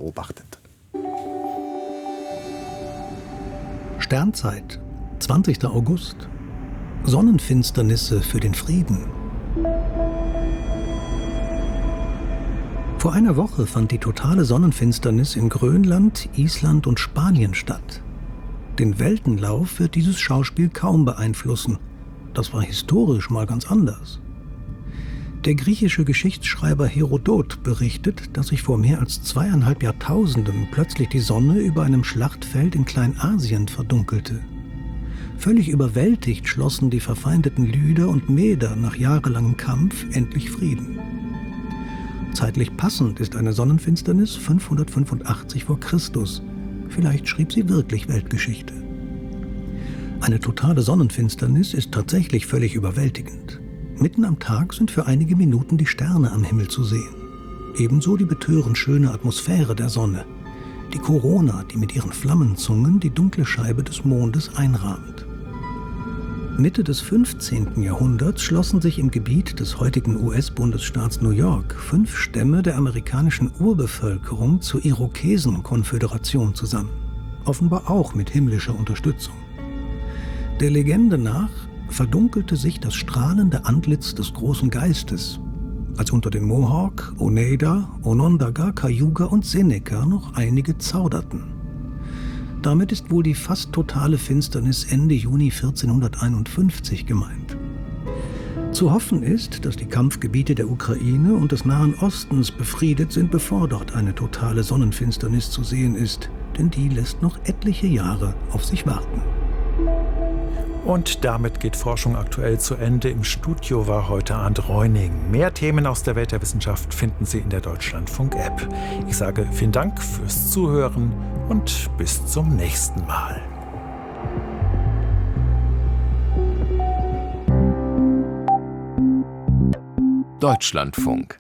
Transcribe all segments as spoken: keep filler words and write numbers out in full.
beobachtet. Sternzeit, zwanzigster August. Sonnenfinsternisse für den Frieden. Vor einer Woche fand die totale Sonnenfinsternis in Grönland, Island und Spanien statt. Den Weltenlauf wird dieses Schauspiel kaum beeinflussen. Das war historisch mal ganz anders. Der griechische Geschichtsschreiber Herodot berichtet, dass sich vor mehr als zweieinhalb Jahrtausenden plötzlich die Sonne über einem Schlachtfeld in Kleinasien verdunkelte. Völlig überwältigt schlossen die verfeindeten Lyder und Meder nach jahrelangem Kampf endlich Frieden. Zeitlich passend ist eine Sonnenfinsternis fünfhundertfünfundachtzig vor Christus. Vielleicht schrieb sie wirklich Weltgeschichte. Eine totale Sonnenfinsternis ist tatsächlich völlig überwältigend. Mitten am Tag sind für einige Minuten die Sterne am Himmel zu sehen. Ebenso die betörend schöne Atmosphäre der Sonne. Die Korona, die mit ihren Flammenzungen die dunkle Scheibe des Mondes einrahmt. Mitte des fünfzehnten Jahrhunderts schlossen sich im Gebiet des heutigen U S-Bundesstaats New York fünf Stämme der amerikanischen Urbevölkerung zur Irokesen-Konföderation zusammen. Offenbar auch mit himmlischer Unterstützung. Der Legende nach verdunkelte sich das strahlende Antlitz des großen Geistes, als unter den Mohawk, Oneida, Onondaga, Cayuga und Seneca noch einige zauderten. Damit ist wohl die fast totale Finsternis Ende Juni vierzehnhunderteinundfünfzig gemeint. Zu hoffen ist, dass die Kampfgebiete der Ukraine und des Nahen Ostens befriedet sind, bevor dort eine totale Sonnenfinsternis zu sehen ist, denn die lässt noch etliche Jahre auf sich warten. Und damit geht Forschung aktuell zu Ende. Im Studio war heute Arndt Reuning. Mehr Themen aus der Welt der Wissenschaft finden Sie in der Deutschlandfunk-App. Ich sage vielen Dank fürs Zuhören und bis zum nächsten Mal. Deutschlandfunk.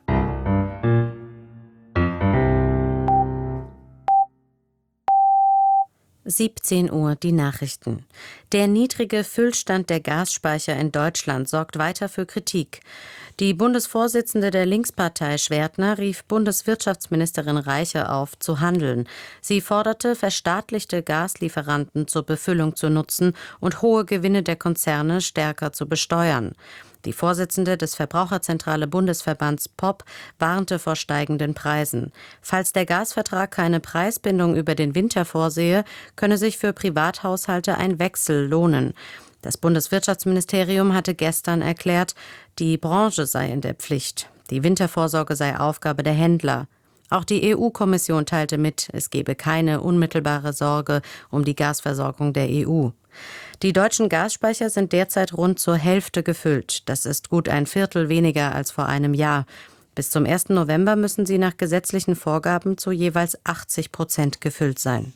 siebzehn Uhr, die Nachrichten. Der niedrige Füllstand der Gasspeicher in Deutschland sorgt weiter für Kritik. Die Bundesvorsitzende der Linkspartei Schwertner rief Bundeswirtschaftsministerin Reiche auf, zu handeln. Sie forderte, verstaatlichte Gaslieferanten zur Befüllung zu nutzen und hohe Gewinne der Konzerne stärker zu besteuern. Die Vorsitzende des Verbraucherzentrale Bundesverbands P O P warnte vor steigenden Preisen. Falls der Gasvertrag keine Preisbindung über den Winter vorsehe, könne sich für Privathaushalte ein Wechsel lohnen. Das Bundeswirtschaftsministerium hatte gestern erklärt, die Branche sei in der Pflicht. Die Wintervorsorge sei Aufgabe der Händler. Auch die E U-Kommission teilte mit, es gebe keine unmittelbare Sorge um die Gasversorgung der E U. Die deutschen Gasspeicher sind derzeit rund zur Hälfte gefüllt. Das ist gut ein Viertel weniger als vor einem Jahr. Bis zum ersten November müssen sie nach gesetzlichen Vorgaben zu jeweils achtzig Prozent gefüllt sein.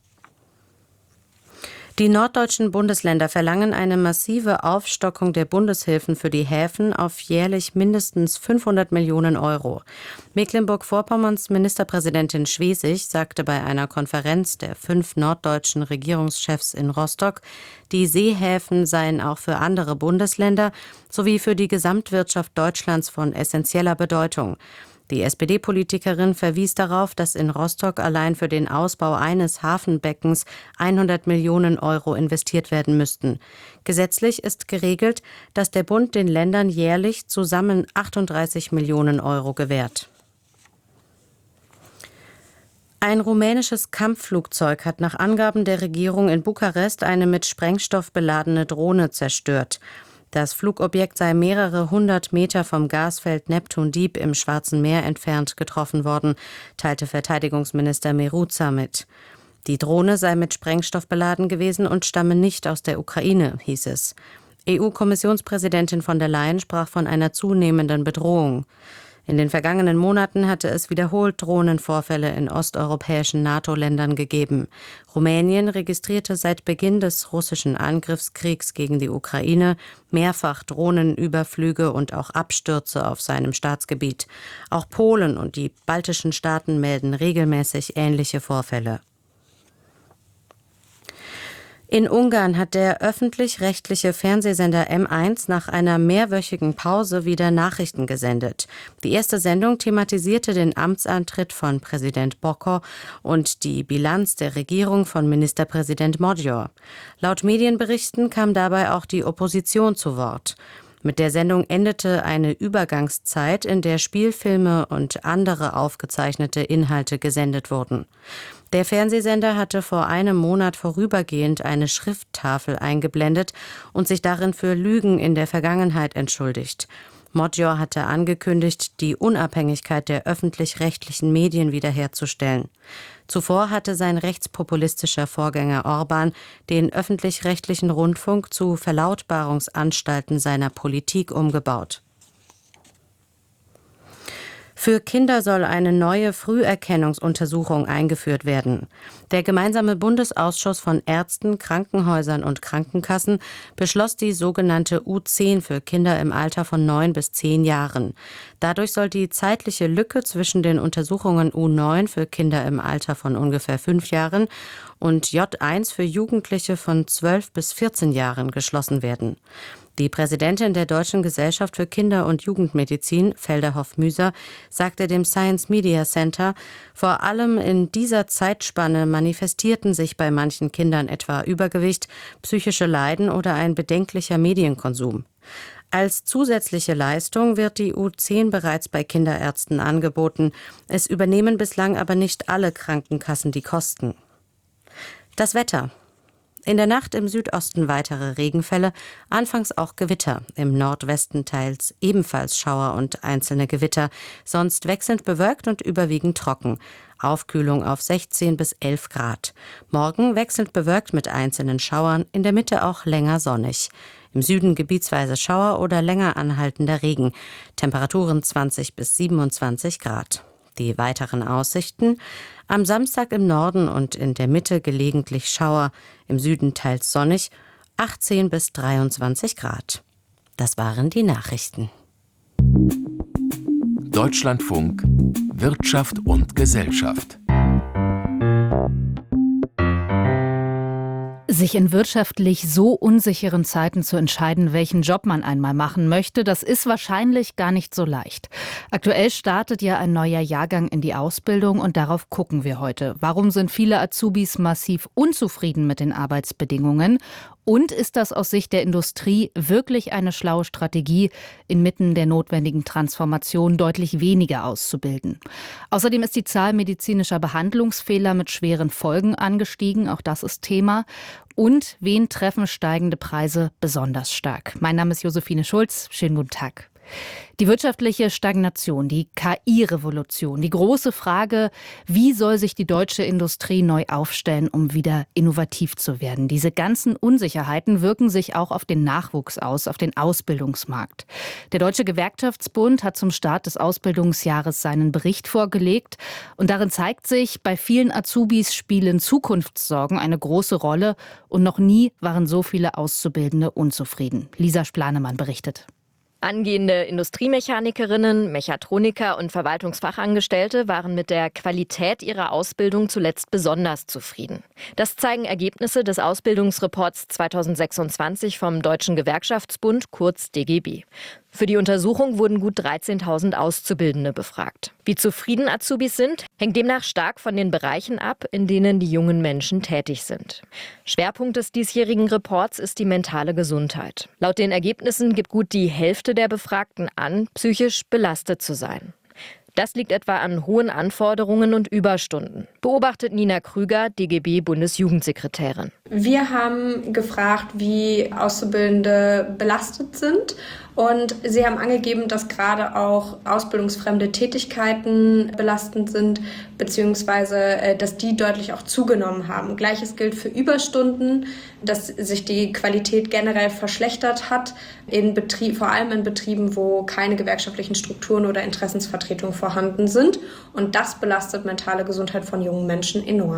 Die norddeutschen Bundesländer verlangen eine massive Aufstockung der Bundeshilfen für die Häfen auf jährlich mindestens fünfhundert Millionen Euro. Mecklenburg-Vorpommerns Ministerpräsidentin Schwesig sagte bei einer Konferenz der fünf norddeutschen Regierungschefs in Rostock, die Seehäfen seien auch für andere Bundesländer sowie für die Gesamtwirtschaft Deutschlands von essentieller Bedeutung. Die S P D-Politikerin verwies darauf, dass in Rostock allein für den Ausbau eines Hafenbeckens hundert Millionen Euro investiert werden müssten. Gesetzlich ist geregelt, dass der Bund den Ländern jährlich zusammen achtunddreißig Millionen Euro gewährt. Ein rumänisches Kampfflugzeug hat nach Angaben der Regierung in Bukarest eine mit Sprengstoff beladene Drohne zerstört. Das Flugobjekt sei mehrere hundert Meter vom Gasfeld Neptun Deep im Schwarzen Meer entfernt getroffen worden, teilte Verteidigungsminister Meruza mit. Die Drohne sei mit Sprengstoff beladen gewesen und stamme nicht aus der Ukraine, hieß es. E U-Kommissionspräsidentin von der Leyen sprach von einer zunehmenden Bedrohung. In den vergangenen Monaten hatte es wiederholt Drohnenvorfälle in osteuropäischen NATO-Ländern gegeben. Rumänien registrierte seit Beginn des russischen Angriffskriegs gegen die Ukraine mehrfach Drohnenüberflüge und auch Abstürze auf seinem Staatsgebiet. Auch Polen und die baltischen Staaten melden regelmäßig ähnliche Vorfälle. In Ungarn hat der öffentlich-rechtliche Fernsehsender M eins nach einer mehrwöchigen Pause wieder Nachrichten gesendet. Die erste Sendung thematisierte den Amtsantritt von Präsident Bokor und die Bilanz der Regierung von Ministerpräsident Magyar. Laut Medienberichten kam dabei auch die Opposition zu Wort. Mit der Sendung endete eine Übergangszeit, in der Spielfilme und andere aufgezeichnete Inhalte gesendet wurden. Der Fernsehsender hatte vor einem Monat vorübergehend eine Schrifttafel eingeblendet und sich darin für Lügen in der Vergangenheit entschuldigt. Magyar hatte angekündigt, die Unabhängigkeit der öffentlich-rechtlichen Medien wiederherzustellen. Zuvor hatte sein rechtspopulistischer Vorgänger Orbán den öffentlich-rechtlichen Rundfunk zu Verlautbarungsanstalten seiner Politik umgebaut. Für Kinder soll eine neue Früherkennungsuntersuchung eingeführt werden. Der gemeinsame Bundesausschuss von Ärzten, Krankenhäusern und Krankenkassen beschloss die sogenannte U zehn für Kinder im Alter von neun bis zehn Jahren. Dadurch soll die zeitliche Lücke zwischen den Untersuchungen U neun für Kinder im Alter von ungefähr fünf Jahren und J eins für Jugendliche von zwölf bis vierzehn Jahren geschlossen werden. Die Präsidentin der Deutschen Gesellschaft für Kinder- und Jugendmedizin, Felderhoff-Müser, sagte dem Science Media Center, vor allem in dieser Zeitspanne manifestierten sich bei manchen Kindern etwa Übergewicht, psychische Leiden oder ein bedenklicher Medienkonsum. Als zusätzliche Leistung wird die U zehn bereits bei Kinderärzten angeboten. Es übernehmen bislang aber nicht alle Krankenkassen die Kosten. Das Wetter. In der Nacht im Südosten weitere Regenfälle, anfangs auch Gewitter, im Nordwesten teils ebenfalls Schauer und einzelne Gewitter, sonst wechselnd bewölkt und überwiegend trocken. Aufkühlung auf sechzehn bis elf Grad. Morgen wechselnd bewölkt mit einzelnen Schauern, in der Mitte auch länger sonnig. Im Süden gebietsweise Schauer oder länger anhaltender Regen. Temperaturen zwanzig bis siebenundzwanzig Grad. Die weiteren Aussichten: am Samstag im Norden und in der Mitte gelegentlich Schauer, im Süden teils sonnig, achtzehn bis dreiundzwanzig Grad. Das waren die Nachrichten. Deutschlandfunk Wirtschaft und Gesellschaft. Sich in wirtschaftlich so unsicheren Zeiten zu entscheiden, welchen Job man einmal machen möchte, das ist wahrscheinlich gar nicht so leicht. Aktuell startet ja ein neuer Jahrgang in die Ausbildung und darauf gucken wir heute. Warum sind viele Azubis massiv unzufrieden mit den Arbeitsbedingungen? Und ist das aus Sicht der Industrie wirklich eine schlaue Strategie, inmitten der notwendigen Transformation deutlich weniger auszubilden? Außerdem ist die Zahl medizinischer Behandlungsfehler mit schweren Folgen angestiegen. Auch das ist Thema. Und wen treffen steigende Preise besonders stark? Mein Name ist Josephine Schulz. Schönen guten Tag. Die wirtschaftliche Stagnation, die K I-Revolution, die große Frage, wie soll sich die deutsche Industrie neu aufstellen, um wieder innovativ zu werden? Diese ganzen Unsicherheiten wirken sich auch auf den Nachwuchs aus, auf den Ausbildungsmarkt. Der Deutsche Gewerkschaftsbund hat zum Start des Ausbildungsjahres seinen Bericht vorgelegt und darin zeigt sich, bei vielen Azubis spielen Zukunftssorgen eine große Rolle und noch nie waren so viele Auszubildende unzufrieden. Lisa Splanemann berichtet. Angehende Industriemechanikerinnen, Mechatroniker und Verwaltungsfachangestellte waren mit der Qualität ihrer Ausbildung zuletzt besonders zufrieden. Das zeigen Ergebnisse des Ausbildungsreports zweitausendsechsundzwanzig vom Deutschen Gewerkschaftsbund, kurz D G B. Für die Untersuchung wurden gut dreizehntausend Auszubildende befragt. Wie zufrieden Azubis sind, hängt demnach stark von den Bereichen ab, in denen die jungen Menschen tätig sind. Schwerpunkt des diesjährigen Reports ist die mentale Gesundheit. Laut den Ergebnissen gibt gut die Hälfte der Befragten an, psychisch belastet zu sein. Das liegt etwa an hohen Anforderungen und Überstunden, beobachtet Nina Krüger, D G B-Bundesjugendsekretärin. Wir haben gefragt, wie Auszubildende belastet sind. Und sie haben angegeben, dass gerade auch ausbildungsfremde Tätigkeiten belastend sind, beziehungsweise dass die deutlich auch zugenommen haben. Gleiches gilt für Überstunden, dass sich die Qualität generell verschlechtert hat, in Betrieb, vor allem in Betrieben, wo keine gewerkschaftlichen Strukturen oder Interessensvertretungen vorhanden sind. Und das belastet mentale Gesundheit von jungen Menschen enorm.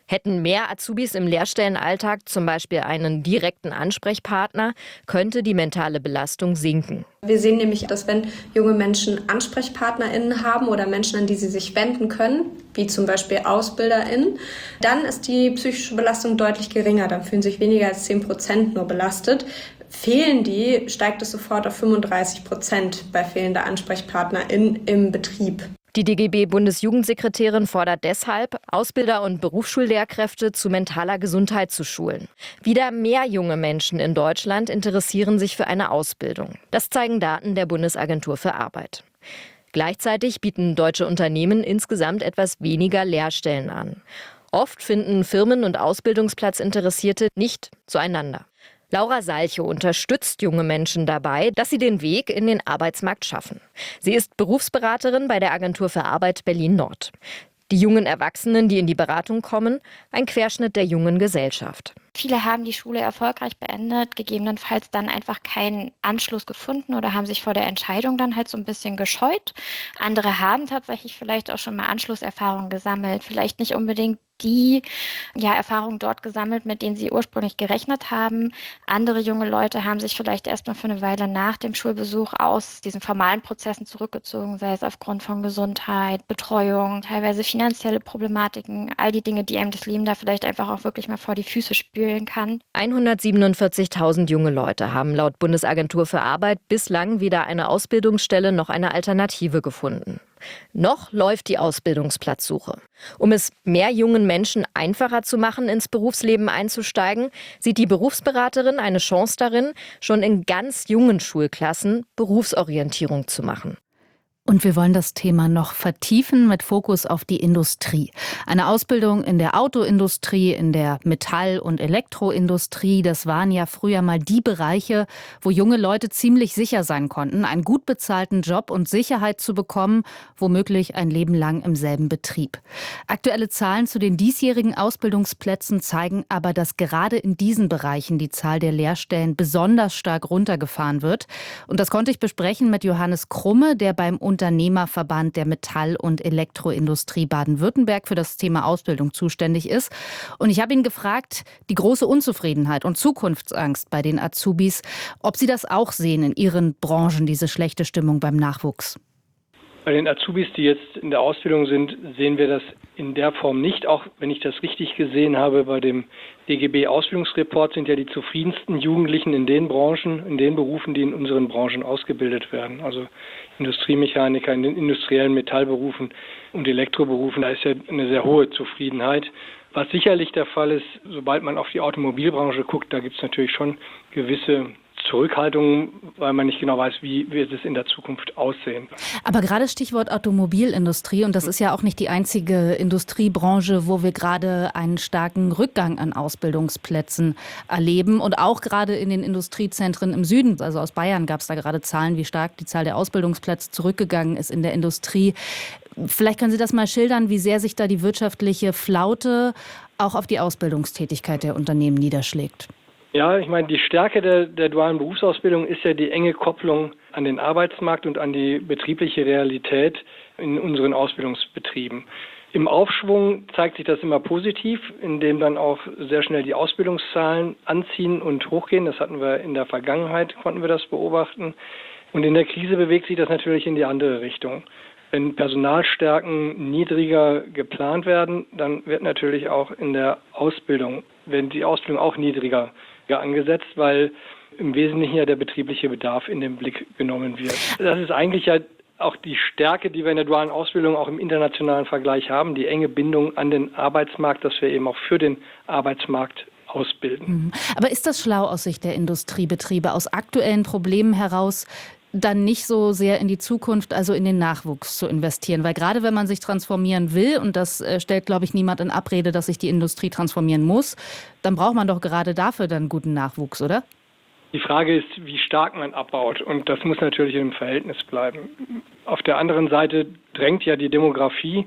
Hätten mehr Azubis im Lehrstellenalltag zum Beispiel einen direkten Ansprechpartner, könnte die mentale Belastung sinken. Wir sehen nämlich, dass wenn junge Menschen AnsprechpartnerInnen haben oder Menschen, an die sie sich wenden können, wie zum Beispiel AusbilderInnen, dann ist die psychische Belastung deutlich geringer. Dann fühlen sich weniger als zehn Prozent nur belastet. Fehlen die, steigt es sofort auf fünfunddreißig Prozent bei fehlender AnsprechpartnerInnen im Betrieb. Die D G B-Bundesjugendsekretärin fordert deshalb, Ausbilder und Berufsschullehrkräfte zu mentaler Gesundheit zu schulen. Wieder mehr junge Menschen in Deutschland interessieren sich für eine Ausbildung. Das zeigen Daten der Bundesagentur für Arbeit. Gleichzeitig bieten deutsche Unternehmen insgesamt etwas weniger Lehrstellen an. Oft finden Firmen und Ausbildungsplatzinteressierte nicht zueinander. Laura Salchow unterstützt junge Menschen dabei, dass sie den Weg in den Arbeitsmarkt schaffen. Sie ist Berufsberaterin bei der Agentur für Arbeit Berlin-Nord. Die jungen Erwachsenen, die in die Beratung kommen, ein Querschnitt der jungen Gesellschaft. Viele haben die Schule erfolgreich beendet, gegebenenfalls dann einfach keinen Anschluss gefunden oder haben sich vor der Entscheidung dann halt so ein bisschen gescheut. Andere haben tatsächlich vielleicht auch schon mal Anschlusserfahrungen gesammelt, vielleicht nicht unbedingt die ja, Erfahrungen dort gesammelt, mit denen sie ursprünglich gerechnet haben. Andere junge Leute haben sich vielleicht erst mal für eine Weile nach dem Schulbesuch aus diesen formalen Prozessen zurückgezogen, sei es aufgrund von Gesundheit, Betreuung, teilweise finanzielle Problematiken, all die Dinge, die einem das Leben da vielleicht einfach auch wirklich mal vor die Füße spülen kann. hundertsiebenundvierzigtausend junge Leute haben laut Bundesagentur für Arbeit bislang weder eine Ausbildungsstelle noch eine Alternative gefunden. Noch läuft die Ausbildungsplatzsuche. Um es mehr jungen Menschen einfacher zu machen, ins Berufsleben einzusteigen, sieht die Berufsberaterin eine Chance darin, schon in ganz jungen Schulklassen Berufsorientierung zu machen. Und wir wollen das Thema noch vertiefen mit Fokus auf die Industrie. Eine Ausbildung in der Autoindustrie, in der Metall- und Elektroindustrie, das waren ja früher mal die Bereiche, wo junge Leute ziemlich sicher sein konnten, einen gut bezahlten Job und Sicherheit zu bekommen, womöglich ein Leben lang im selben Betrieb. Aktuelle Zahlen zu den diesjährigen Ausbildungsplätzen zeigen aber, dass gerade in diesen Bereichen die Zahl der Lehrstellen besonders stark runtergefahren wird. Und das konnte ich besprechen mit Johannes Krumme, der beim Unternehmerverband der Metall- und Elektroindustrie Baden-Württemberg für das Thema Ausbildung zuständig ist. Und ich habe ihn gefragt, die große Unzufriedenheit und Zukunftsangst bei den Azubis, ob sie das auch sehen in ihren Branchen, diese schlechte Stimmung beim Nachwuchs. Bei den Azubis, die jetzt in der Ausbildung sind, sehen wir das in der Form nicht. Auch wenn ich das richtig gesehen habe, bei dem D G B-Ausbildungsreport sind ja die zufriedensten Jugendlichen in den Branchen, in den Berufen, die in unseren Branchen ausgebildet werden. Also Industriemechaniker in den industriellen Metallberufen und Elektroberufen, da ist ja eine sehr hohe Zufriedenheit. Was sicherlich der Fall ist, sobald man auf die Automobilbranche guckt, da gibt es natürlich schon gewisse Zurückhaltung, weil man nicht genau weiß, wie wird es in der Zukunft aussehen. Aber gerade Stichwort Automobilindustrie, und das ist ja auch nicht die einzige Industriebranche, wo wir gerade einen starken Rückgang an Ausbildungsplätzen erleben. Und auch gerade in den Industriezentren im Süden, also aus Bayern, gab es da gerade Zahlen, wie stark die Zahl der Ausbildungsplätze zurückgegangen ist in der Industrie. Vielleicht können Sie das mal schildern, wie sehr sich da die wirtschaftliche Flaute auch auf die Ausbildungstätigkeit der Unternehmen niederschlägt. Ja, ich meine, die Stärke der, der dualen Berufsausbildung ist ja die enge Kopplung an den Arbeitsmarkt und an die betriebliche Realität in unseren Ausbildungsbetrieben. Im Aufschwung zeigt sich das immer positiv, indem dann auch sehr schnell die Ausbildungszahlen anziehen und hochgehen. Das hatten wir in der Vergangenheit, konnten wir das beobachten. Und in der Krise bewegt sich das natürlich in die andere Richtung. Wenn Personalstärken niedriger geplant werden, dann wird natürlich auch in der Ausbildung, wenn die Ausbildung auch niedriger angesetzt, weil im Wesentlichen ja der betriebliche Bedarf in den Blick genommen wird. Das ist eigentlich ja auch die Stärke, die wir in der dualen Ausbildung auch im internationalen Vergleich haben, die enge Bindung an den Arbeitsmarkt, dass wir eben auch für den Arbeitsmarkt ausbilden. Aber ist das schlau aus Sicht der Industriebetriebe, aus aktuellen Problemen heraus dann nicht so sehr in die Zukunft, also in den Nachwuchs zu investieren? Weil gerade wenn man sich transformieren will, und das äh, stellt, glaube ich, niemand in Abrede, dass sich die Industrie transformieren muss, dann braucht man doch gerade dafür dann guten Nachwuchs, oder? Die Frage ist, wie stark man abbaut, und das muss natürlich im Verhältnis bleiben. Auf der anderen Seite drängt ja die Demografie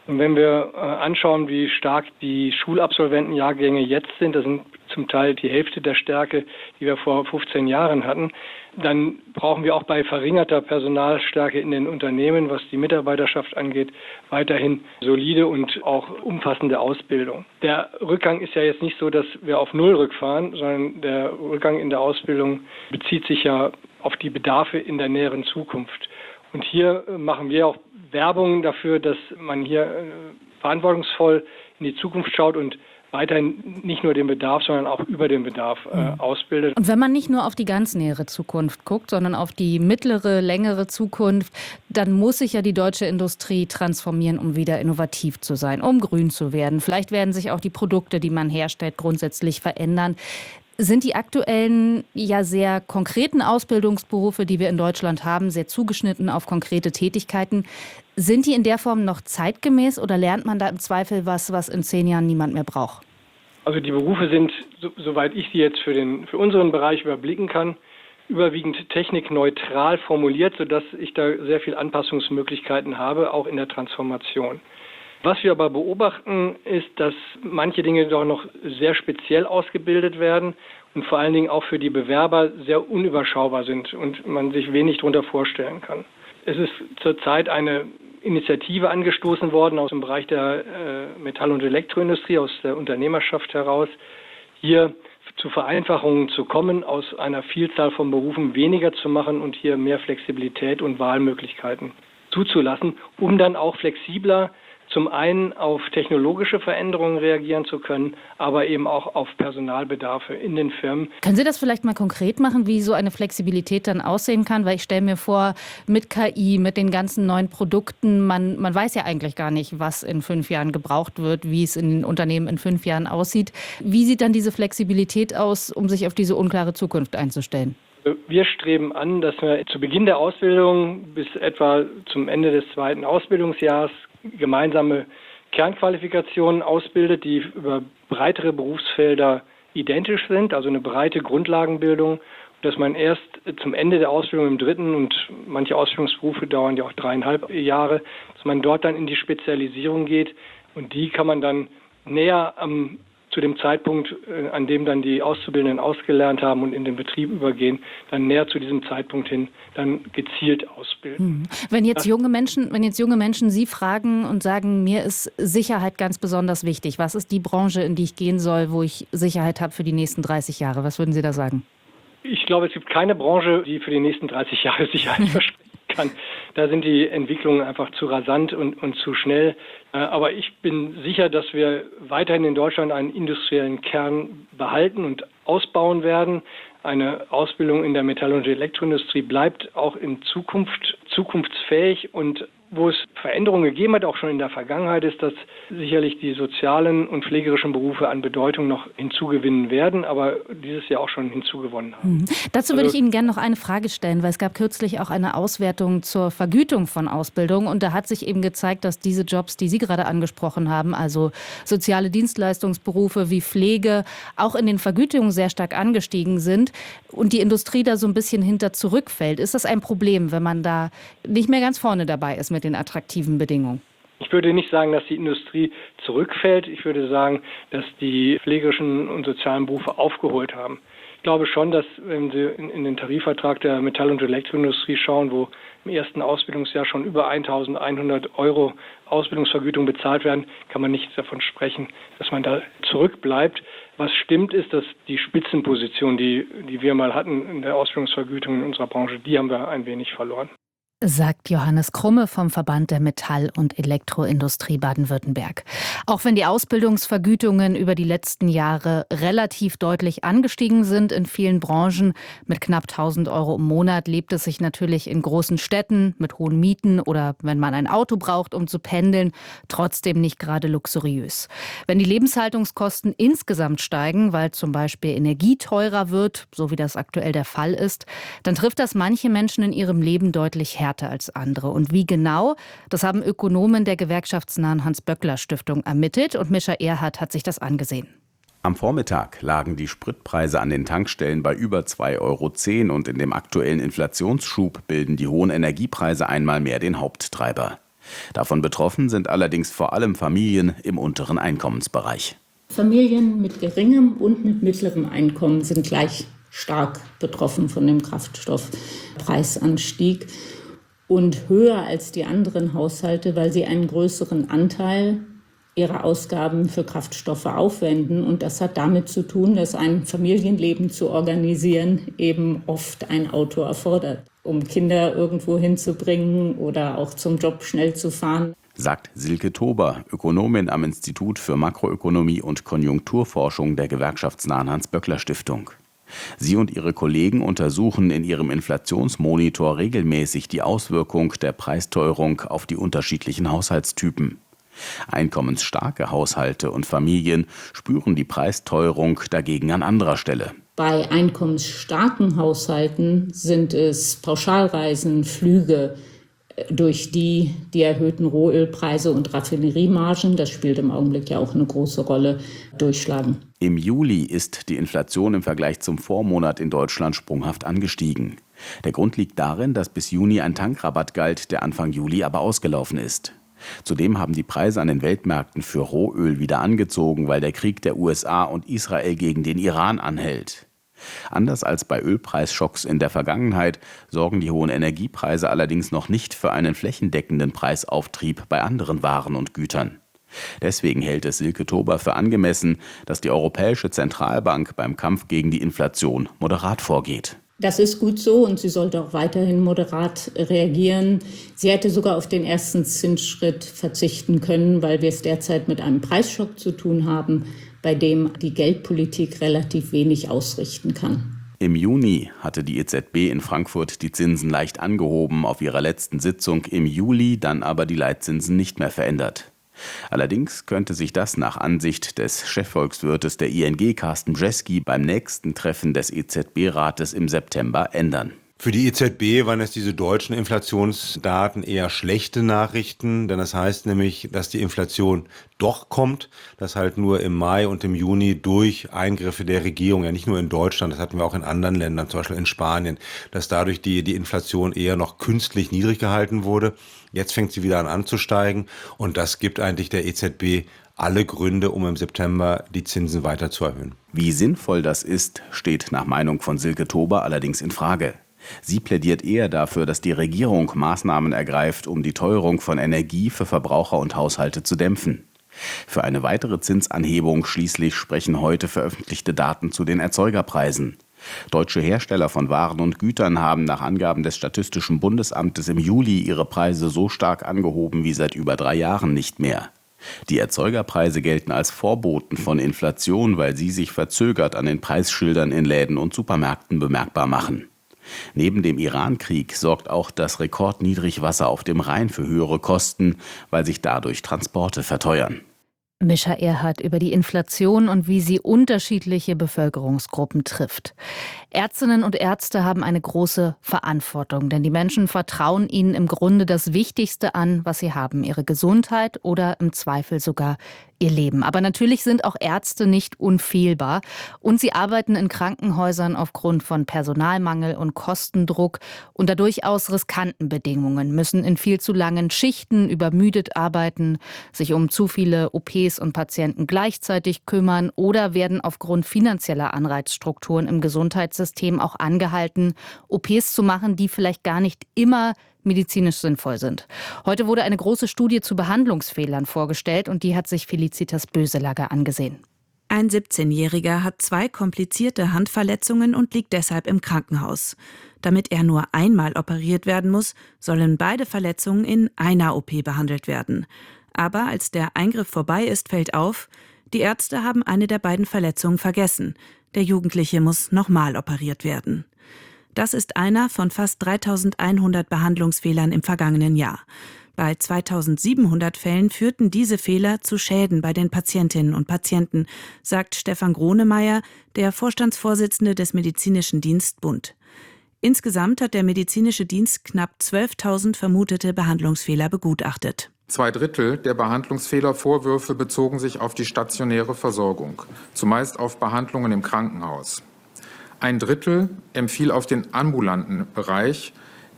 Und wenn wir äh, anschauen, wie stark die Schulabsolventenjahrgänge jetzt sind, das sind zum Teil die Hälfte der Stärke, die wir vor fünfzehn Jahren hatten, dann brauchen wir auch bei verringerter Personalstärke in den Unternehmen, was die Mitarbeiterschaft angeht, weiterhin solide und auch umfassende Ausbildung. Der Rückgang ist ja jetzt nicht so, dass wir auf Null rückfahren, sondern der Rückgang in der Ausbildung bezieht sich ja auf die Bedarfe in der näheren Zukunft. Und hier machen wir auch Werbung dafür, dass man hier verantwortungsvoll in die Zukunft schaut und weiterhin nicht nur den Bedarf, sondern auch über den Bedarf äh, ausbildet. Und wenn man nicht nur auf die ganz nähere Zukunft guckt, sondern auf die mittlere, längere Zukunft, dann muss sich ja die deutsche Industrie transformieren, um wieder innovativ zu sein, um grün zu werden. Vielleicht werden sich auch die Produkte, die man herstellt, grundsätzlich verändern. Sind die aktuellen, ja sehr konkreten Ausbildungsberufe, die wir in Deutschland haben, sehr zugeschnitten auf konkrete Tätigkeiten, sind die in der Form noch zeitgemäß oder lernt man da im Zweifel was, was in zehn Jahren niemand mehr braucht? Also die Berufe sind, so, soweit ich sie jetzt für, den, für unseren Bereich überblicken kann, überwiegend technikneutral formuliert, sodass ich da sehr viel Anpassungsmöglichkeiten habe, auch in der Transformation. Was wir aber beobachten, ist, dass manche Dinge doch noch sehr speziell ausgebildet werden und vor allen Dingen auch für die Bewerber sehr unüberschaubar sind und man sich wenig darunter vorstellen kann. Es ist zurzeit eine Initiative angestoßen worden aus dem Bereich der äh, Metall- und Elektroindustrie, aus der Unternehmerschaft heraus, hier zu Vereinfachungen zu kommen, aus einer Vielzahl von Berufen weniger zu machen und hier mehr Flexibilität und Wahlmöglichkeiten zuzulassen, um dann auch flexibler zum einen auf technologische Veränderungen reagieren zu können, aber eben auch auf Personalbedarfe in den Firmen. Können Sie das vielleicht mal konkret machen, wie so eine Flexibilität dann aussehen kann? Weil ich stelle mir vor, mit K I, mit den ganzen neuen Produkten, man, man weiß ja eigentlich gar nicht, was in fünf Jahren gebraucht wird, wie es in den Unternehmen in fünf Jahren aussieht. Wie sieht dann diese Flexibilität aus, um sich auf diese unklare Zukunft einzustellen? Wir streben an, dass wir zu Beginn der Ausbildung bis etwa zum Ende des zweiten Ausbildungsjahres gemeinsame Kernqualifikationen ausbildet, die über breitere Berufsfelder identisch sind, also eine breite Grundlagenbildung, dass man erst zum Ende der Ausbildung im dritten und manche Ausbildungsberufe dauern ja auch dreieinhalb Jahre, dass man dort dann in die Spezialisierung geht und die kann man dann näher am zu dem Zeitpunkt, an dem dann die Auszubildenden ausgelernt haben und in den Betrieb übergehen, dann näher zu diesem Zeitpunkt hin dann gezielt ausbilden. Wenn jetzt junge Menschen, wenn jetzt junge Menschen Sie fragen und sagen, mir ist Sicherheit ganz besonders wichtig, was ist die Branche, in die ich gehen soll, wo ich Sicherheit habe für die nächsten dreißig Jahre? Was würden Sie da sagen? Ich glaube, es gibt keine Branche, die für die nächsten dreißig Jahre Sicherheit verspricht. Kann. Da sind die Entwicklungen einfach zu rasant und, und zu schnell. Aber ich bin sicher, dass wir weiterhin in Deutschland einen industriellen Kern behalten und ausbauen werden. Eine Ausbildung in der Metall- und Elektroindustrie bleibt auch in Zukunft zukunftsfähig und wo es Veränderungen gegeben hat, auch schon in der Vergangenheit, ist, dass sicherlich die sozialen und pflegerischen Berufe an Bedeutung noch hinzugewinnen werden, aber dieses Jahr auch schon hinzugewonnen haben. Mhm. Dazu würde ich Ihnen gerne noch eine Frage stellen, weil es gab kürzlich auch eine Auswertung zur Vergütung von Ausbildung und da hat sich eben gezeigt, dass diese Jobs, die Sie gerade angesprochen haben, also soziale Dienstleistungsberufe wie Pflege, auch in den Vergütungen sehr stark angestiegen sind und die Industrie da so ein bisschen hinter zurückfällt. Ist das ein Problem, wenn man da nicht mehr ganz vorne dabei ist mit den attraktiven Bedingungen? Ich würde nicht sagen, dass die Industrie zurückfällt. Ich würde sagen, dass die pflegerischen und sozialen Berufe aufgeholt haben. Ich glaube schon, dass wenn Sie in den Tarifvertrag der Metall- und Elektroindustrie schauen, wo im ersten Ausbildungsjahr schon über eintausendeinhundert Euro Ausbildungsvergütung bezahlt werden, kann man nicht davon sprechen, dass man da zurückbleibt. Was stimmt, ist, dass die Spitzenposition, die, die wir mal hatten in der Ausbildungsvergütung in unserer Branche, die haben wir ein wenig verloren. Sagt Johannes Krumme vom Verband der Metall- und Elektroindustrie Baden-Württemberg. Auch wenn die Ausbildungsvergütungen über die letzten Jahre relativ deutlich angestiegen sind in vielen Branchen, mit knapp tausend Euro im Monat lebt es sich natürlich in großen Städten mit hohen Mieten oder wenn man ein Auto braucht, um zu pendeln, trotzdem nicht gerade luxuriös. Wenn die Lebenshaltungskosten insgesamt steigen, weil zum Beispiel Energie teurer wird, so wie das aktuell der Fall ist, dann trifft das manche Menschen in ihrem Leben deutlich härter als andere. Und wie genau, das haben Ökonomen der gewerkschaftsnahen Hans-Böckler-Stiftung ermittelt und Mischa Erhardt hat sich das angesehen. Am Vormittag lagen die Spritpreise an den Tankstellen bei über zwei Euro zehn und in dem aktuellen Inflationsschub bilden die hohen Energiepreise einmal mehr den Haupttreiber. Davon betroffen sind allerdings vor allem Familien im unteren Einkommensbereich. Familien mit geringem und mit mittlerem Einkommen sind gleich stark betroffen von dem Kraftstoffpreisanstieg und höher als die anderen Haushalte, weil sie einen größeren Anteil ihrer Ausgaben für Kraftstoffe aufwenden. Und das hat damit zu tun, dass ein Familienleben zu organisieren eben oft ein Auto erfordert, um Kinder irgendwo hinzubringen oder auch zum Job schnell zu fahren. Sagt Silke Tober, Ökonomin am Institut für Makroökonomie und Konjunkturforschung der gewerkschaftsnahen Hans-Böckler-Stiftung. Sie und ihre Kollegen untersuchen in ihrem Inflationsmonitor regelmäßig die Auswirkung der Preisteuerung auf die unterschiedlichen Haushaltstypen. Einkommensstarke Haushalte und Familien spüren die Preisteuerung dagegen an anderer Stelle. Bei einkommensstarken Haushalten sind es Pauschalreisen, Flüge, durch die die erhöhten Rohölpreise und Raffineriemargen, das spielt im Augenblick ja auch eine große Rolle, durchschlagen. Im Juli ist die Inflation im Vergleich zum Vormonat in Deutschland sprunghaft angestiegen. Der Grund liegt darin, dass bis Juni ein Tankrabatt galt, der Anfang Juli aber ausgelaufen ist. Zudem haben die Preise an den Weltmärkten für Rohöl wieder angezogen, weil der Krieg der U S A und Israel gegen den Iran anhält. Anders als bei Ölpreisschocks in der Vergangenheit sorgen die hohen Energiepreise allerdings noch nicht für einen flächendeckenden Preisauftrieb bei anderen Waren und Gütern. Deswegen hält es Silke Tober für angemessen, dass die Europäische Zentralbank beim Kampf gegen die Inflation moderat vorgeht. Das ist gut so und sie sollte auch weiterhin moderat reagieren. Sie hätte sogar auf den ersten Zinsschritt verzichten können, weil wir es derzeit mit einem Preisschock zu tun haben, bei dem die Geldpolitik relativ wenig ausrichten kann. Im Juni hatte die E Z B in Frankfurt die Zinsen leicht angehoben auf ihrer letzten Sitzung, im Juli dann aber die Leitzinsen nicht mehr verändert. Allerdings könnte sich das nach Ansicht des Chefvolkswirtes der I N G, Carsten Bjeski, beim nächsten Treffen des E Z B-Rates im September ändern. Für die E Z B waren es diese deutschen Inflationsdaten eher schlechte Nachrichten, denn das heißt nämlich, dass die Inflation doch kommt, dass halt nur im Mai und im Juni durch Eingriffe der Regierung, ja nicht nur in Deutschland, das hatten wir auch in anderen Ländern, zum Beispiel in Spanien, dass dadurch die, die Inflation eher noch künstlich niedrig gehalten wurde. Jetzt fängt sie wieder an anzusteigen und das gibt eigentlich der E Z B alle Gründe, um im September die Zinsen weiter zu erhöhen. Wie sinnvoll das ist, steht nach Meinung von Silke Tober allerdings in Frage. Sie plädiert eher dafür, dass die Regierung Maßnahmen ergreift, um die Teuerung von Energie für Verbraucher und Haushalte zu dämpfen. Für eine weitere Zinsanhebung schließlich sprechen heute veröffentlichte Daten zu den Erzeugerpreisen. Deutsche Hersteller von Waren und Gütern haben nach Angaben des Statistischen Bundesamtes im Juli ihre Preise so stark angehoben wie seit über drei Jahren nicht mehr. Die Erzeugerpreise gelten als Vorboten von Inflation, weil sie sich verzögert an den Preisschildern in Läden und Supermärkten bemerkbar machen. Neben dem Iran-Krieg sorgt auch das Rekordniedrigwasser auf dem Rhein für höhere Kosten, weil sich dadurch Transporte verteuern. Mischa Erhardt über die Inflation und wie sie unterschiedliche Bevölkerungsgruppen trifft. Ärztinnen und Ärzte haben eine große Verantwortung, denn die Menschen vertrauen ihnen im Grunde das Wichtigste an, was sie haben, ihre Gesundheit oder im Zweifel sogar ihr Leben. Aber natürlich sind auch Ärzte nicht unfehlbar und sie arbeiten in Krankenhäusern aufgrund von Personalmangel und Kostendruck unter durchaus riskanten Bedingungen, müssen in viel zu langen Schichten übermüdet arbeiten, sich um zu viele O Ps und Patienten gleichzeitig kümmern oder werden aufgrund finanzieller Anreizstrukturen im Gesundheitssystem auch angehalten, O Ps zu machen, die vielleicht gar nicht immer medizinisch sinnvoll sind. Heute wurde eine große Studie zu Behandlungsfehlern vorgestellt und die hat sich Felicitas Böselager angesehen. Ein siebzehnjähriger hat zwei komplizierte Handverletzungen und liegt deshalb im Krankenhaus. Damit er nur einmal operiert werden muss, sollen beide Verletzungen in einer O P behandelt werden. Aber als der Eingriff vorbei ist, fällt auf, die Ärzte haben eine der beiden Verletzungen vergessen. Der Jugendliche muss nochmal operiert werden. Das ist einer von fast dreitausendeinhundert Behandlungsfehlern im vergangenen Jahr. Bei zweitausendsiebenhundert Fällen führten diese Fehler zu Schäden bei den Patientinnen und Patienten, sagt Stefan Gronemeyer, der Vorstandsvorsitzende des Medizinischen Dienst Bund. Insgesamt hat der medizinische Dienst knapp zwölftausend vermutete Behandlungsfehler begutachtet. Zwei Drittel der Behandlungsfehlervorwürfe bezogen sich auf die stationäre Versorgung, zumeist auf Behandlungen im Krankenhaus. Ein Drittel empfiel auf den ambulanten Bereich,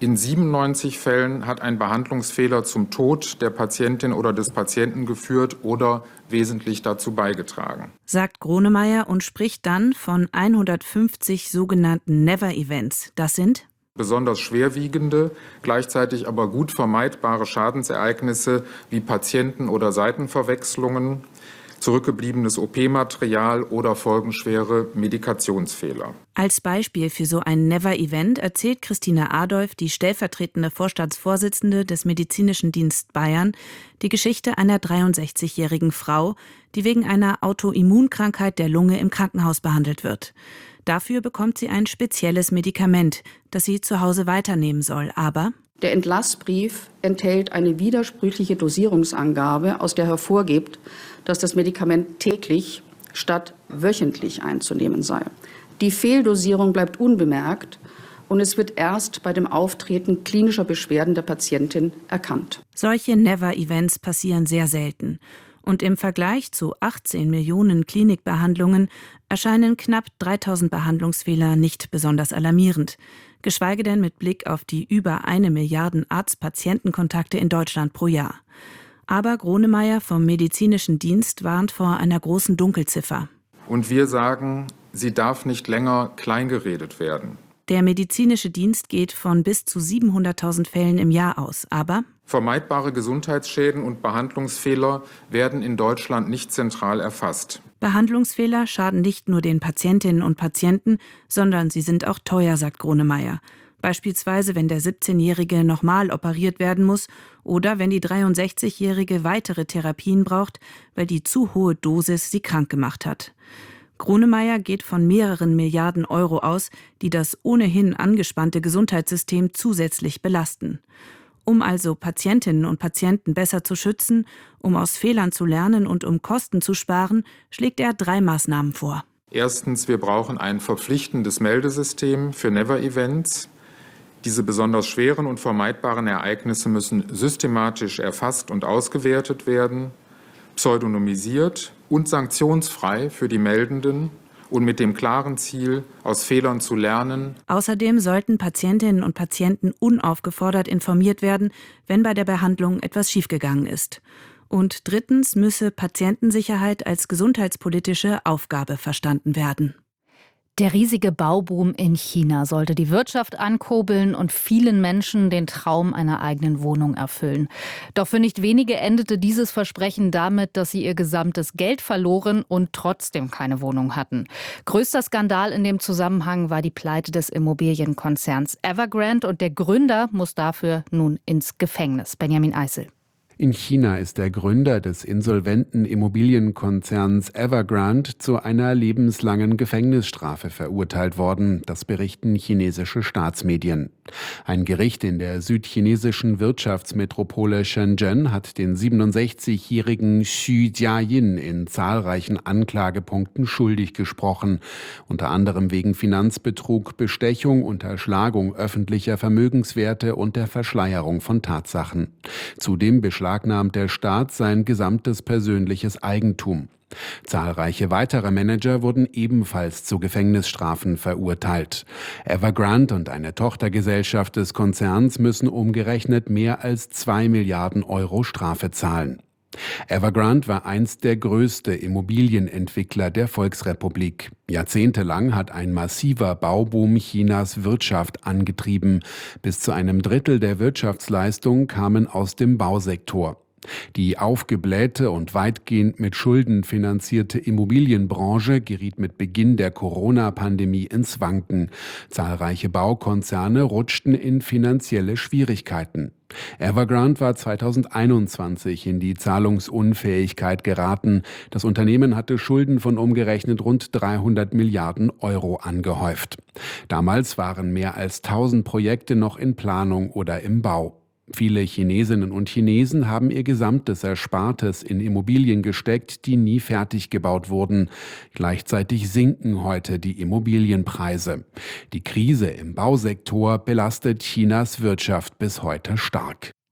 In siebenundneunzig Fällen hat ein Behandlungsfehler zum Tod der Patientin oder des Patienten geführt oder wesentlich dazu beigetragen, sagt Gronemeyer und spricht dann von hundertfünfzig sogenannten Never-Events. Das sind besonders schwerwiegende, gleichzeitig aber gut vermeidbare Schadensereignisse wie Patienten- oder Seitenverwechslungen, zurückgebliebenes O P-Material oder folgenschwere Medikationsfehler. Als Beispiel für so ein Never-Event erzählt Christina Adolf, die stellvertretende Vorstandsvorsitzende des Medizinischen Dienst Bayern, die Geschichte einer dreiundsechzigjährigen Frau, die wegen einer Autoimmunkrankheit der Lunge im Krankenhaus behandelt wird. Dafür bekommt sie ein spezielles Medikament, das sie zu Hause weiternehmen soll. Aber der Entlassbrief enthält eine widersprüchliche Dosierungsangabe, aus der hervorgeht, dass das Medikament täglich statt wöchentlich einzunehmen sei. Die Fehldosierung bleibt unbemerkt und es wird erst bei dem Auftreten klinischer Beschwerden der Patientin erkannt. Solche Never-Events passieren sehr selten. Und im Vergleich zu achtzehn Millionen Klinikbehandlungen erscheinen knapp dreitausend Behandlungsfehler nicht besonders alarmierend, geschweige denn mit Blick auf die über eine Milliarde Arzt-Patienten-Kontakte in Deutschland pro Jahr. Aber Gronemeyer vom Medizinischen Dienst warnt vor einer großen Dunkelziffer. Und wir sagen, sie darf nicht länger kleingeredet werden. Der Medizinische Dienst geht von bis zu siebenhunderttausend Fällen im Jahr aus, aber vermeidbare Gesundheitsschäden und Behandlungsfehler werden in Deutschland nicht zentral erfasst. Behandlungsfehler schaden nicht nur den Patientinnen und Patienten, sondern sie sind auch teuer, sagt Gronemeyer. Beispielsweise, wenn der siebzehnjährige nochmal operiert werden muss oder wenn die dreiundsechzigjährige weitere Therapien braucht, weil die zu hohe Dosis sie krank gemacht hat. Gronemeyer geht von mehreren Milliarden Euro aus, die das ohnehin angespannte Gesundheitssystem zusätzlich belasten. Um also Patientinnen und Patienten besser zu schützen, um aus Fehlern zu lernen und um Kosten zu sparen, schlägt er drei Maßnahmen vor. Erstens, wir brauchen ein verpflichtendes Meldesystem für Never-Events. Diese besonders schweren und vermeidbaren Ereignisse müssen systematisch erfasst und ausgewertet werden, pseudonymisiert und sanktionsfrei für die Meldenden und mit dem klaren Ziel, aus Fehlern zu lernen. Außerdem sollten Patientinnen und Patienten unaufgefordert informiert werden, wenn bei der Behandlung etwas schiefgegangen ist. Und drittens müsse Patientensicherheit als gesundheitspolitische Aufgabe verstanden werden. Der riesige Bauboom in China sollte die Wirtschaft ankurbeln und vielen Menschen den Traum einer eigenen Wohnung erfüllen. Doch für nicht wenige endete dieses Versprechen damit, dass sie ihr gesamtes Geld verloren und trotzdem keine Wohnung hatten. Größter Skandal in dem Zusammenhang war die Pleite des Immobilienkonzerns Evergrande und der Gründer muss dafür nun ins Gefängnis. Benjamin Eisel. In China ist der Gründer des insolventen Immobilienkonzerns Evergrande zu einer lebenslangen Gefängnisstrafe verurteilt worden, das berichten chinesische Staatsmedien. Ein Gericht in der südchinesischen Wirtschaftsmetropole Shenzhen hat den siebenundsechzigjährigen Xu Jiayin in zahlreichen Anklagepunkten schuldig gesprochen, unter anderem wegen Finanzbetrug, Bestechung, Unterschlagung öffentlicher Vermögenswerte und der Verschleierung von Tatsachen. Zudem beschlagnahmt der Staat sein gesamtes persönliches Eigentum. Zahlreiche weitere Manager wurden ebenfalls zu Gefängnisstrafen verurteilt. Evergrande und eine Tochtergesellschaft des Konzerns müssen umgerechnet mehr als zwei Milliarden Euro Strafe zahlen. Evergrande war einst der größte Immobilienentwickler der Volksrepublik. Jahrzehntelang hat ein massiver Bauboom Chinas Wirtschaft angetrieben. Bis zu einem Drittel der Wirtschaftsleistung kamen aus dem Bausektor. Die aufgeblähte und weitgehend mit Schulden finanzierte Immobilienbranche geriet mit Beginn der Corona-Pandemie ins Wanken. Zahlreiche Baukonzerne rutschten in finanzielle Schwierigkeiten. Evergrande war zweitausendeinundzwanzig in die Zahlungsunfähigkeit geraten. Das Unternehmen hatte Schulden von umgerechnet rund dreihundert Milliarden Euro angehäuft. Damals waren mehr als tausend Projekte noch in Planung oder im Bau. Viele Chinesinnen und Chinesen haben ihr gesamtes Erspartes in Immobilien gesteckt, die nie fertig gebaut wurden. Gleichzeitig sinken heute die Immobilienpreise. Die Krise im Bausektor belastet Chinas Wirtschaft bis heute stark.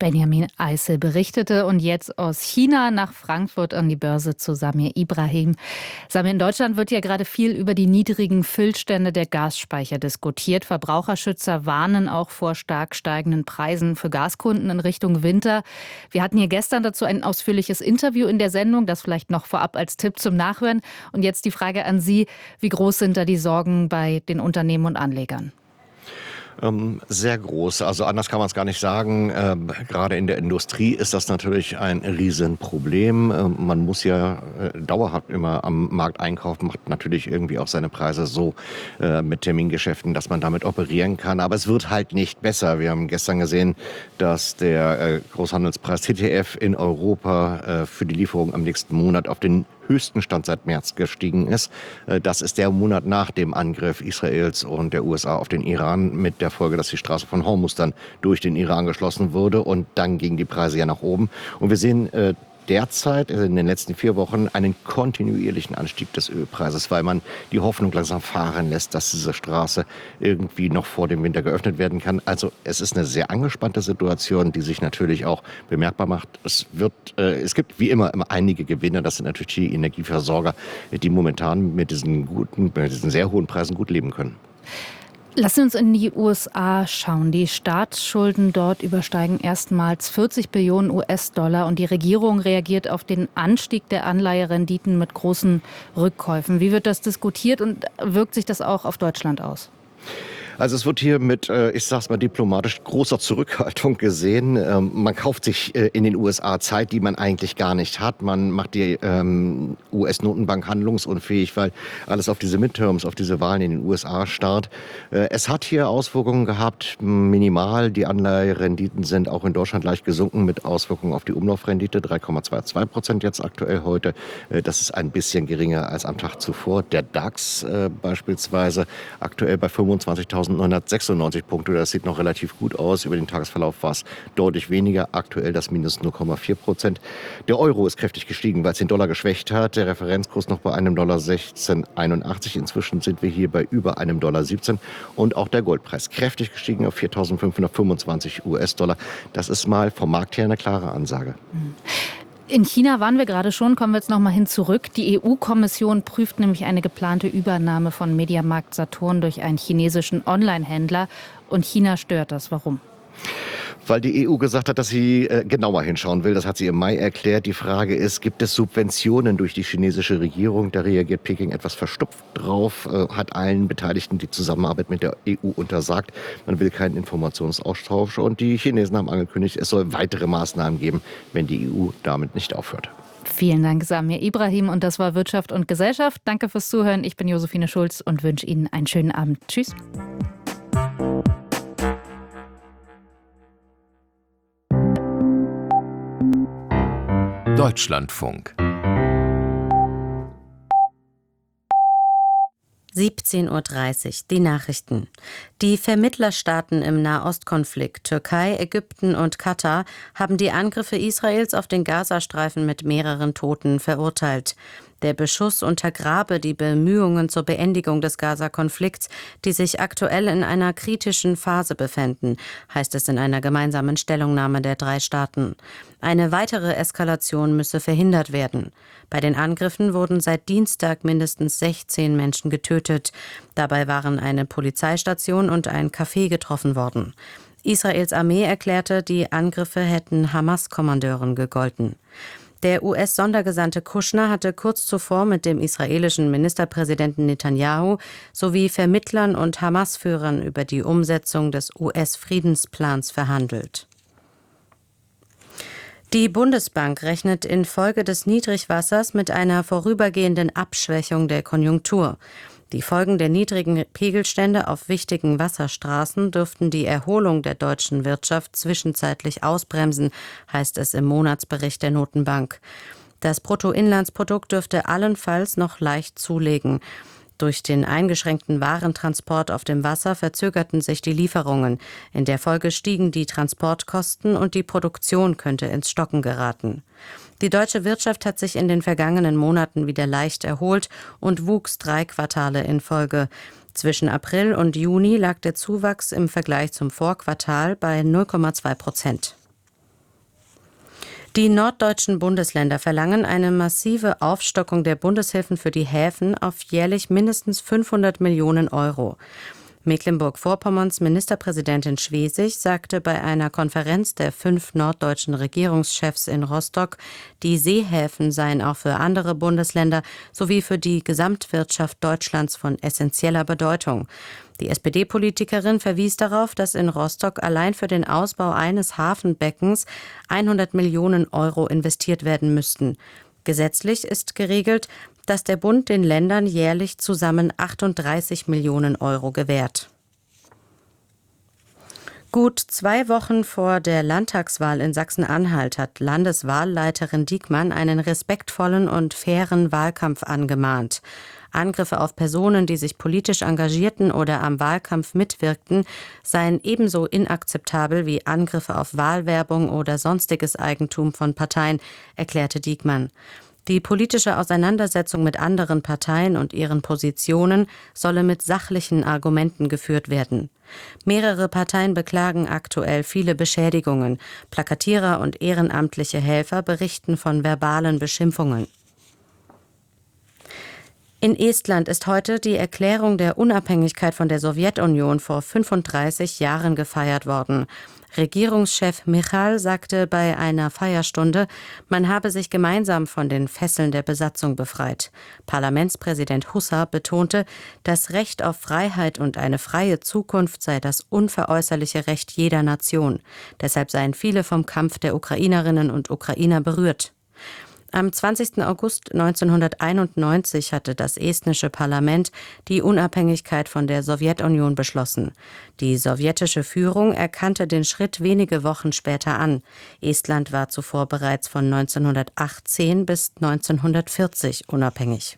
Benjamin Eisel berichtete. Und jetzt aus China nach Frankfurt an die Börse zu Samir Ibrahim. Samir, in Deutschland wird ja gerade viel über die niedrigen Füllstände der Gasspeicher diskutiert. Verbraucherschützer warnen auch vor stark steigenden Preisen für Gaskunden in Richtung Winter. Wir hatten hier gestern dazu ein ausführliches Interview in der Sendung, das vielleicht noch vorab als Tipp zum Nachhören. Und jetzt die Frage an Sie, wie groß sind da die Sorgen bei den Unternehmen und Anlegern? Ähm, sehr groß. Also anders kann man es gar nicht sagen. Ähm, gerade in der Industrie ist das natürlich ein Riesenproblem. Ähm, man muss ja äh, dauerhaft immer am Markt einkaufen, macht natürlich irgendwie auch seine Preise so äh, mit Termingeschäften, dass man damit operieren kann. Aber es wird halt nicht besser. Wir haben gestern gesehen, dass der äh, Großhandelspreis T T F in Europa äh, für die Lieferung am nächsten Monat auf den höchsten Stand seit März gestiegen ist. Das ist der Monat nach dem Angriff Israels und der U S A auf den Iran mit der Folge, dass die Straße von Hormuz dann durch den Iran geschlossen wurde und dann gingen die Preise ja nach oben. Und wir sehen äh, derzeit in den letzten vier Wochen einen kontinuierlichen Anstieg des Ölpreises, weil man die Hoffnung langsam fahren lässt, dass diese Straße irgendwie noch vor dem Winter geöffnet werden kann. Also es ist eine sehr angespannte Situation, die sich natürlich auch bemerkbar macht. Es wird, äh, es gibt wie immer, immer einige Gewinner, das sind natürlich die Energieversorger, die momentan mit diesen guten, mit diesen sehr hohen Preisen gut leben können. Lassen Sie uns in die U S A schauen. Die Staatsschulden dort übersteigen erstmals vierzig Billionen U S-Dollar und die Regierung reagiert auf den Anstieg der Anleiherenditen mit großen Rückkäufen. Wie wird das diskutiert und wirkt sich das auch auf Deutschland aus? Also es wird hier mit, ich sag's mal diplomatisch, großer Zurückhaltung gesehen. Man kauft sich in den U S A Zeit, die man eigentlich gar nicht hat. Man macht die ähm, U S-Notenbank handlungsunfähig, weil alles auf diese Midterms, auf diese Wahlen in den U S A starrt. Es hat hier Auswirkungen gehabt, minimal. Die Anleiherenditen sind auch in Deutschland leicht gesunken mit Auswirkungen auf die Umlaufrendite, drei Komma zweiundzwanzig Prozent jetzt aktuell heute. Das ist ein bisschen geringer als am Tag zuvor. Der DAX äh, beispielsweise aktuell bei fünfundzwanzigtausendneunhundertsechsundneunzig Punkte. Das sieht noch relativ gut aus. Über den Tagesverlauf war es deutlich weniger. Aktuell das minus null Komma vier Prozent. Der Euro ist kräftig gestiegen, weil es den Dollar geschwächt hat. Der Referenzkurs noch bei einem Dollar sechzehn einundachtzig. Inzwischen sind wir hier bei über einem Dollar siebzehn. Und auch der Goldpreis kräftig gestiegen auf viertausendfünfhundertfünfundzwanzig U S-Dollar. Das ist mal vom Markt her eine klare Ansage. In China waren wir gerade schon, kommen wir jetzt noch mal hin zurück. Die E U-Kommission prüft nämlich eine geplante Übernahme von Mediamarkt Saturn durch einen chinesischen Online-Händler. Und China stört das. Warum? Weil die E U gesagt hat, dass sie äh, genauer hinschauen will. Das hat sie im Mai erklärt. Die Frage ist, gibt es Subventionen durch die chinesische Regierung? Da reagiert Peking etwas verstopft drauf, äh, hat allen Beteiligten die Zusammenarbeit mit der E U untersagt. Man will keinen Informationsaustausch. Und die Chinesen haben angekündigt, es soll weitere Maßnahmen geben, wenn die E U damit nicht aufhört. Vielen Dank, Samir Ibrahim. Und das war Wirtschaft und Gesellschaft. Danke fürs Zuhören. Ich bin Josephine Schulz und wünsche Ihnen einen schönen Abend. Tschüss. Deutschlandfunk. siebzehn Uhr dreißig, die Nachrichten. Die Vermittlerstaaten im Nahostkonflikt, Türkei, Ägypten und Katar, haben die Angriffe Israels auf den Gazastreifen mit mehreren Toten verurteilt. Der Beschuss untergrabe die Bemühungen zur Beendigung des Gaza-Konflikts, die sich aktuell in einer kritischen Phase befinden, heißt es in einer gemeinsamen Stellungnahme der drei Staaten. Eine weitere Eskalation müsse verhindert werden. Bei den Angriffen wurden seit Dienstag mindestens sechzehn Menschen getötet. Dabei waren eine Polizeistation und ein Café getroffen worden. Israels Armee erklärte, die Angriffe hätten Hamas-Kommandeuren gegolten. Der U S-Sondergesandte Kushner hatte kurz zuvor mit dem israelischen Ministerpräsidenten Netanyahu sowie Vermittlern und Hamas-Führern über die Umsetzung des U S-Friedensplans verhandelt. Die Bundesbank rechnet infolge des Niedrigwassers mit einer vorübergehenden Abschwächung der Konjunktur. Die Folgen der niedrigen Pegelstände auf wichtigen Wasserstraßen dürften die Erholung der deutschen Wirtschaft zwischenzeitlich ausbremsen, heißt es im Monatsbericht der Notenbank. Das Bruttoinlandsprodukt dürfte allenfalls noch leicht zulegen. Durch den eingeschränkten Warentransport auf dem Wasser verzögerten sich die Lieferungen. In der Folge stiegen die Transportkosten und die Produktion könnte ins Stocken geraten. Die deutsche Wirtschaft hat sich in den vergangenen Monaten wieder leicht erholt und wuchs drei Quartale in Folge. Zwischen April und Juni lag der Zuwachs im Vergleich zum Vorquartal bei null Komma zwei Prozent. Die norddeutschen Bundesländer verlangen eine massive Aufstockung der Bundeshilfen für die Häfen auf jährlich mindestens fünfhundert Millionen Euro. Mecklenburg-Vorpommerns Ministerpräsidentin Schwesig sagte bei einer Konferenz der fünf norddeutschen Regierungschefs in Rostock, die Seehäfen seien auch für andere Bundesländer sowie für die Gesamtwirtschaft Deutschlands von essentieller Bedeutung. Die S P D-Politikerin verwies darauf, dass in Rostock allein für den Ausbau eines Hafenbeckens hundert Millionen Euro investiert werden müssten. Gesetzlich ist geregelt, dass der Bund den Ländern jährlich zusammen achtunddreißig Millionen Euro gewährt. Gut zwei Wochen vor der Landtagswahl in Sachsen-Anhalt hat Landeswahlleiterin Diekmann einen respektvollen und fairen Wahlkampf angemahnt. Angriffe auf Personen, die sich politisch engagierten oder am Wahlkampf mitwirkten, seien ebenso inakzeptabel wie Angriffe auf Wahlwerbung oder sonstiges Eigentum von Parteien, erklärte Diekmann. Die politische Auseinandersetzung mit anderen Parteien und ihren Positionen solle mit sachlichen Argumenten geführt werden. Mehrere Parteien beklagen aktuell viele Beschädigungen. Plakatierer und ehrenamtliche Helfer berichten von verbalen Beschimpfungen. In Estland ist heute die Erklärung der Unabhängigkeit von der Sowjetunion vor fünfunddreißig Jahren gefeiert worden. Regierungschef Michal sagte bei einer Feierstunde, man habe sich gemeinsam von den Fesseln der Besatzung befreit. Parlamentspräsident Husa betonte, das Recht auf Freiheit und eine freie Zukunft sei das unveräußerliche Recht jeder Nation. Deshalb seien viele vom Kampf der Ukrainerinnen und Ukrainer berührt. Am zwanzigsten August neunzehnhunderteinundneunzig hatte das estnische Parlament die Unabhängigkeit von der Sowjetunion beschlossen. Die sowjetische Führung erkannte den Schritt wenige Wochen später an. Estland war zuvor bereits von neunzehnhundertachtzehn bis neunzehnhundertvierzig unabhängig.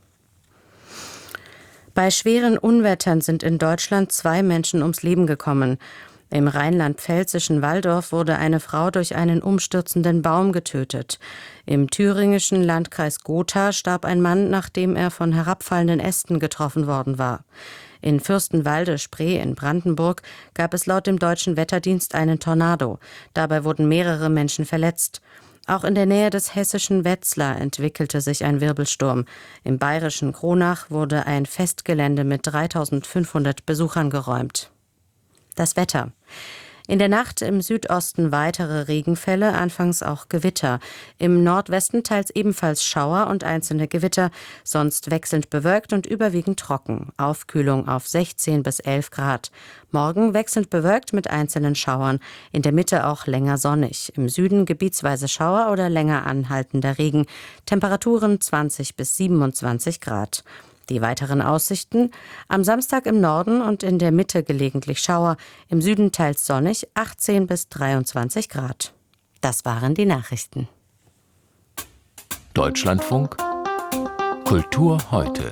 Bei schweren Unwettern sind in Deutschland zwei Menschen ums Leben gekommen. Im rheinland-pfälzischen Walldorf wurde eine Frau durch einen umstürzenden Baum getötet. Im thüringischen Landkreis Gotha starb ein Mann, nachdem er von herabfallenden Ästen getroffen worden war. In Fürstenwalde-Spree in Brandenburg gab es laut dem deutschen Wetterdienst einen Tornado. Dabei wurden mehrere Menschen verletzt. Auch in der Nähe des hessischen Wetzlar entwickelte sich ein Wirbelsturm. Im bayerischen Kronach wurde ein Festgelände mit dreitausendfünfhundert Besuchern geräumt. Das Wetter. In der Nacht im Südosten weitere Regenfälle, anfangs auch Gewitter. Im Nordwesten teils ebenfalls Schauer und einzelne Gewitter, sonst wechselnd bewölkt und überwiegend trocken. Aufkühlung auf sechzehn bis elf Grad. Morgen wechselnd bewölkt mit einzelnen Schauern. In der Mitte auch länger sonnig. Im Süden gebietsweise Schauer oder länger anhaltender Regen. Temperaturen zwanzig bis siebenundzwanzig Grad. Die weiteren Aussichten: am Samstag im Norden und in der Mitte gelegentlich Schauer, im Süden teils sonnig, achtzehn bis dreiundzwanzig Grad. Das waren die Nachrichten. Deutschlandfunk Kultur heute.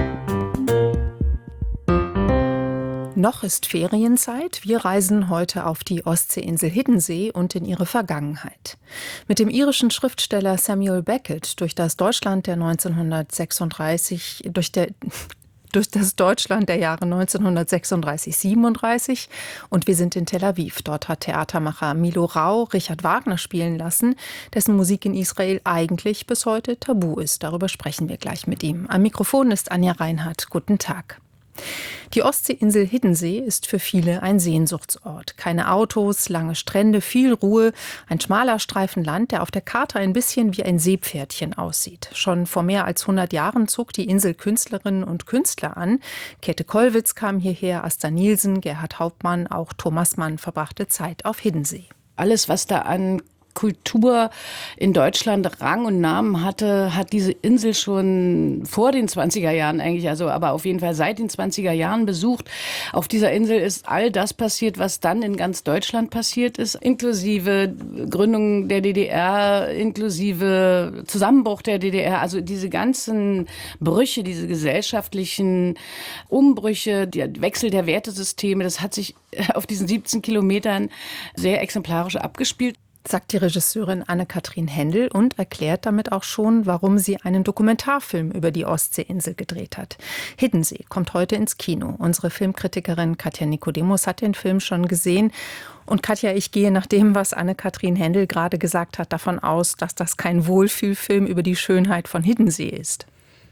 Noch ist Ferienzeit. Wir reisen heute auf die Ostseeinsel Hiddensee und in ihre Vergangenheit. Mit dem irischen Schriftsteller Samuel Beckett durch das Deutschland der neunzehnhundertsechsunddreißig, durch der durch das Deutschland der Jahre neunzehnhundertsechsunddreißig siebenunddreißig. Und wir sind in Tel Aviv. Dort hat Theatermacher Milo Rau Richard Wagner spielen lassen, dessen Musik in Israel eigentlich bis heute tabu ist. Darüber sprechen wir gleich mit ihm. Am Mikrofon ist Anja Reinhardt. Guten Tag. Die Ostseeinsel Hiddensee ist für viele ein Sehnsuchtsort. Keine Autos, lange Strände, viel Ruhe, ein schmaler Streifen Land, der auf der Karte ein bisschen wie ein Seepferdchen aussieht. Schon vor mehr als hundert Jahren zog die Insel Künstlerinnen und Künstler an. Käthe Kollwitz kam hierher, Asta Nielsen, Gerhard Hauptmann, auch Thomas Mann verbrachte Zeit auf Hiddensee. Alles, was da an Kultur in Deutschland Rang und Namen hatte, hat diese Insel schon vor den zwanziger Jahren eigentlich, also aber auf jeden Fall seit den zwanziger Jahren besucht. Auf dieser Insel ist all das passiert, was dann in ganz Deutschland passiert ist, inklusive Gründung der D D R, inklusive Zusammenbruch der D D R, also diese ganzen Brüche, diese gesellschaftlichen Umbrüche, der Wechsel der Wertesysteme, das hat sich auf diesen siebzehn Kilometern sehr exemplarisch abgespielt. sagt die Regisseurin Anne-Kathrin Hendel und erklärt damit auch schon, warum sie einen Dokumentarfilm über die Ostseeinsel gedreht hat. Hiddensee kommt heute ins Kino. Unsere Filmkritikerin Katja Nicodemus hat den Film schon gesehen. Und Katja, ich gehe nach dem, was Anne-Kathrin Hendel gerade gesagt hat, davon aus, dass das kein Wohlfühlfilm über die Schönheit von Hiddensee ist.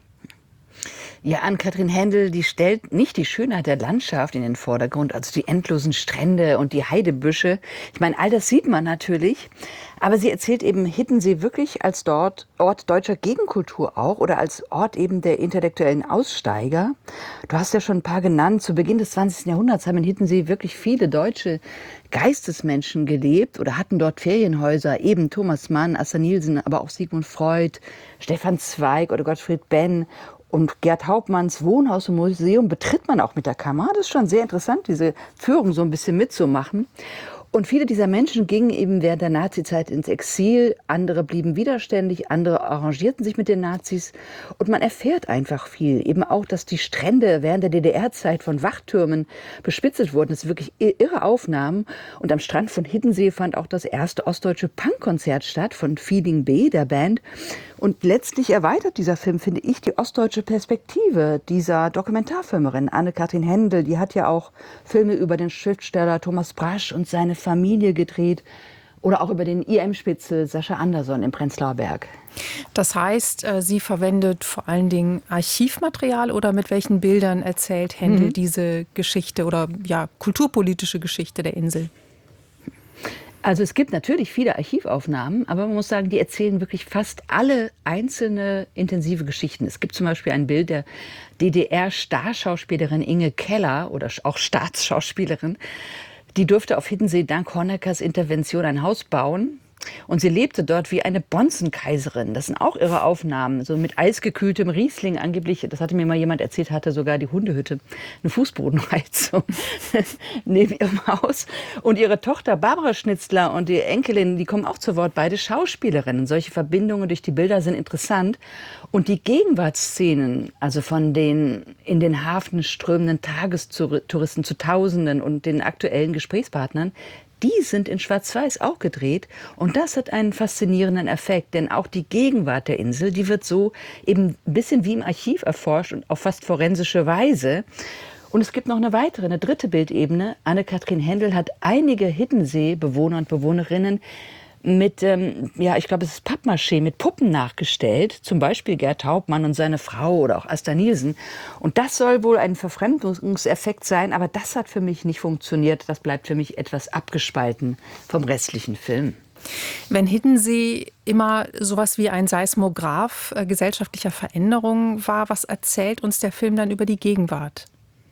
Ja, Anne-Kathrin Hendel, die stellt nicht die Schönheit der Landschaft in den Vordergrund, also die endlosen Strände und die Heidebüsche. Ich meine, all das sieht man natürlich, aber sie erzählt eben Hiddensee wirklich als dort Ort deutscher Gegenkultur auch oder als Ort eben der intellektuellen Aussteiger. Du hast ja schon ein paar genannt. Zu Beginn des zwanzigsten Jahrhunderts haben in Hiddensee wirklich viele deutsche Geistesmenschen gelebt oder hatten dort Ferienhäuser, eben Thomas Mann, Asta Nielsen, aber auch Sigmund Freud, Stefan Zweig oder Gottfried Benn. Und Gerd Hauptmanns Wohnhaus und Museum betritt man auch mit der Kamera. Das ist schon sehr interessant, diese Führung so ein bisschen mitzumachen. Und viele dieser Menschen gingen eben während der Nazizeit ins Exil, andere blieben widerständig, andere arrangierten sich mit den Nazis. Und man erfährt einfach viel. Eben auch, dass die Strände während der D D R-Zeit von Wachtürmen bespitzelt wurden. Das sind wirklich irre Aufnahmen. Und am Strand von Hiddensee fand auch das erste ostdeutsche Punkkonzert statt von Feeling B, der Band. Und letztlich erweitert dieser Film, finde ich, die ostdeutsche Perspektive dieser Dokumentarfilmerin Anne-Kathrin Hendel. Die hat ja auch Filme über den Schriftsteller Thomas Brasch und seine Familie gedreht oder auch über den I M-Spitzel Sascha Anderson im Prenzlauer Berg. Das heißt, sie verwendet vor allen Dingen Archivmaterial oder mit welchen Bildern erzählt Hendel mhm. diese Geschichte oder ja, kulturpolitische Geschichte der Insel? Also es gibt natürlich viele Archivaufnahmen, aber man muss sagen, die erzählen wirklich fast alle einzelne intensive Geschichten. Es gibt zum Beispiel ein Bild der D D R-Starschauspielerin Inge Keller oder auch Staatsschauspielerin. Die durfte auf Hiddensee dank Honeckers Intervention ein Haus bauen. Und sie lebte dort wie eine Bonzenkaiserin. Das sind auch irre Aufnahmen, so mit eisgekühltem Riesling angeblich. Das hatte mir mal jemand erzählt, hatte sogar die Hundehütte eine Fußbodenheizung neben ihrem Haus. Und ihre Tochter Barbara Schnitzler und die Enkelin, die kommen auch zu Wort, beide Schauspielerinnen. Solche Verbindungen durch die Bilder sind interessant. Und die Gegenwartsszenen, also von den in den Hafen strömenden Tagestouristen zu Tausenden und den aktuellen Gesprächspartnern, die sind in Schwarz-Weiß auch gedreht und das hat einen faszinierenden Effekt, denn auch die Gegenwart der Insel, die wird so eben ein bisschen wie im Archiv erforscht und auf fast forensische Weise. Und es gibt noch eine weitere, eine dritte Bildebene. Anne-Kathrin Hendel hat einige Hiddensee-Bewohner und Bewohnerinnen mit, ähm, ja, ich glaube, es ist Pappmaché, mit Puppen nachgestellt. Zum Beispiel Gerd Hauptmann und seine Frau oder auch Asta Nielsen. Und das soll wohl ein Verfremdungseffekt sein, aber das hat für mich nicht funktioniert. Das bleibt für mich etwas abgespalten vom restlichen Film. Wenn Hiddensee immer sowas wie ein Seismograph äh, gesellschaftlicher Veränderungen war, was erzählt uns der Film dann über die Gegenwart?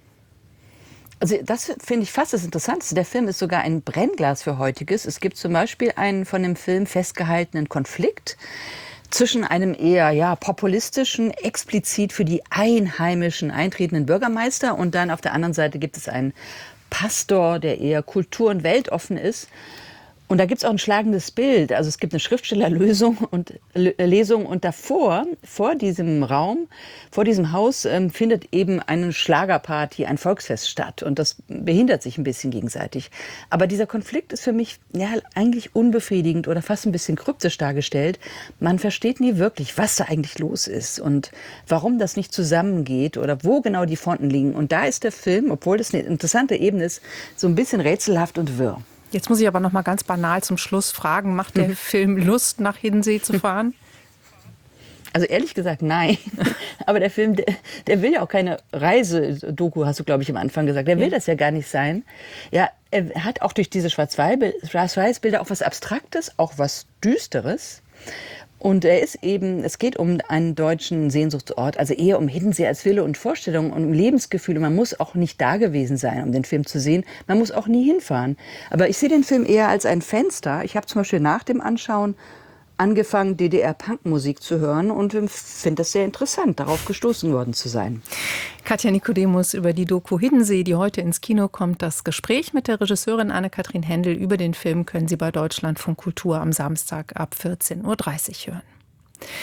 Also das finde ich fast das Interessanteste. Der Film ist sogar ein Brennglas für Heutiges. Es gibt zum Beispiel einen von dem Film festgehaltenen Konflikt zwischen einem eher ja, populistischen, explizit für die Einheimischen eintretenden Bürgermeister und dann auf der anderen Seite gibt es einen Pastor, der eher kultur- und weltoffen ist. Und da gibt es auch ein schlagendes Bild. Also es gibt eine Schriftstellerlesung und, Lesung und davor, vor diesem Raum, vor diesem Haus, ähm, findet eben eine Schlagerparty, ein Volksfest statt. Und das behindert sich ein bisschen gegenseitig. Aber dieser Konflikt ist für mich ja, eigentlich unbefriedigend oder fast ein bisschen kryptisch dargestellt. Man versteht nie wirklich, was da eigentlich los ist und warum das nicht zusammengeht oder wo genau die Fronten liegen. Und da ist der Film, obwohl das eine interessante Ebene ist, so ein bisschen rätselhaft und wirr. Jetzt muss ich aber noch mal ganz banal zum Schluss fragen, macht der Film Lust, nach Hiddensee zu fahren? Also ehrlich gesagt, nein. Aber der Film, der, der will ja auch keine Reisedoku, hast du, glaube ich, am Anfang gesagt. Der will ja. das ja gar nicht sein. Ja, er hat auch durch diese Schwarz-Weiß-Bilder auch was Abstraktes, auch was Düsteres. Und er ist eben, es geht um einen deutschen Sehnsuchtsort, also eher um Hiddensee als Wille und Vorstellung und um Lebensgefühle. Man muss auch nicht da gewesen sein, um den Film zu sehen. Man muss auch nie hinfahren. Aber ich sehe den Film eher als ein Fenster. Ich habe zum Beispiel nach dem Anschauen angefangen, D D R-Punkmusik zu hören und finde es sehr interessant, darauf gestoßen worden zu sein. Katja Nicodemus über die Doku Hiddensee, die heute ins Kino kommt. Das Gespräch mit der Regisseurin Anne-Kathrin Hendel über den Film können Sie bei Deutschlandfunk Kultur am Samstag ab vierzehn Uhr dreißig hören.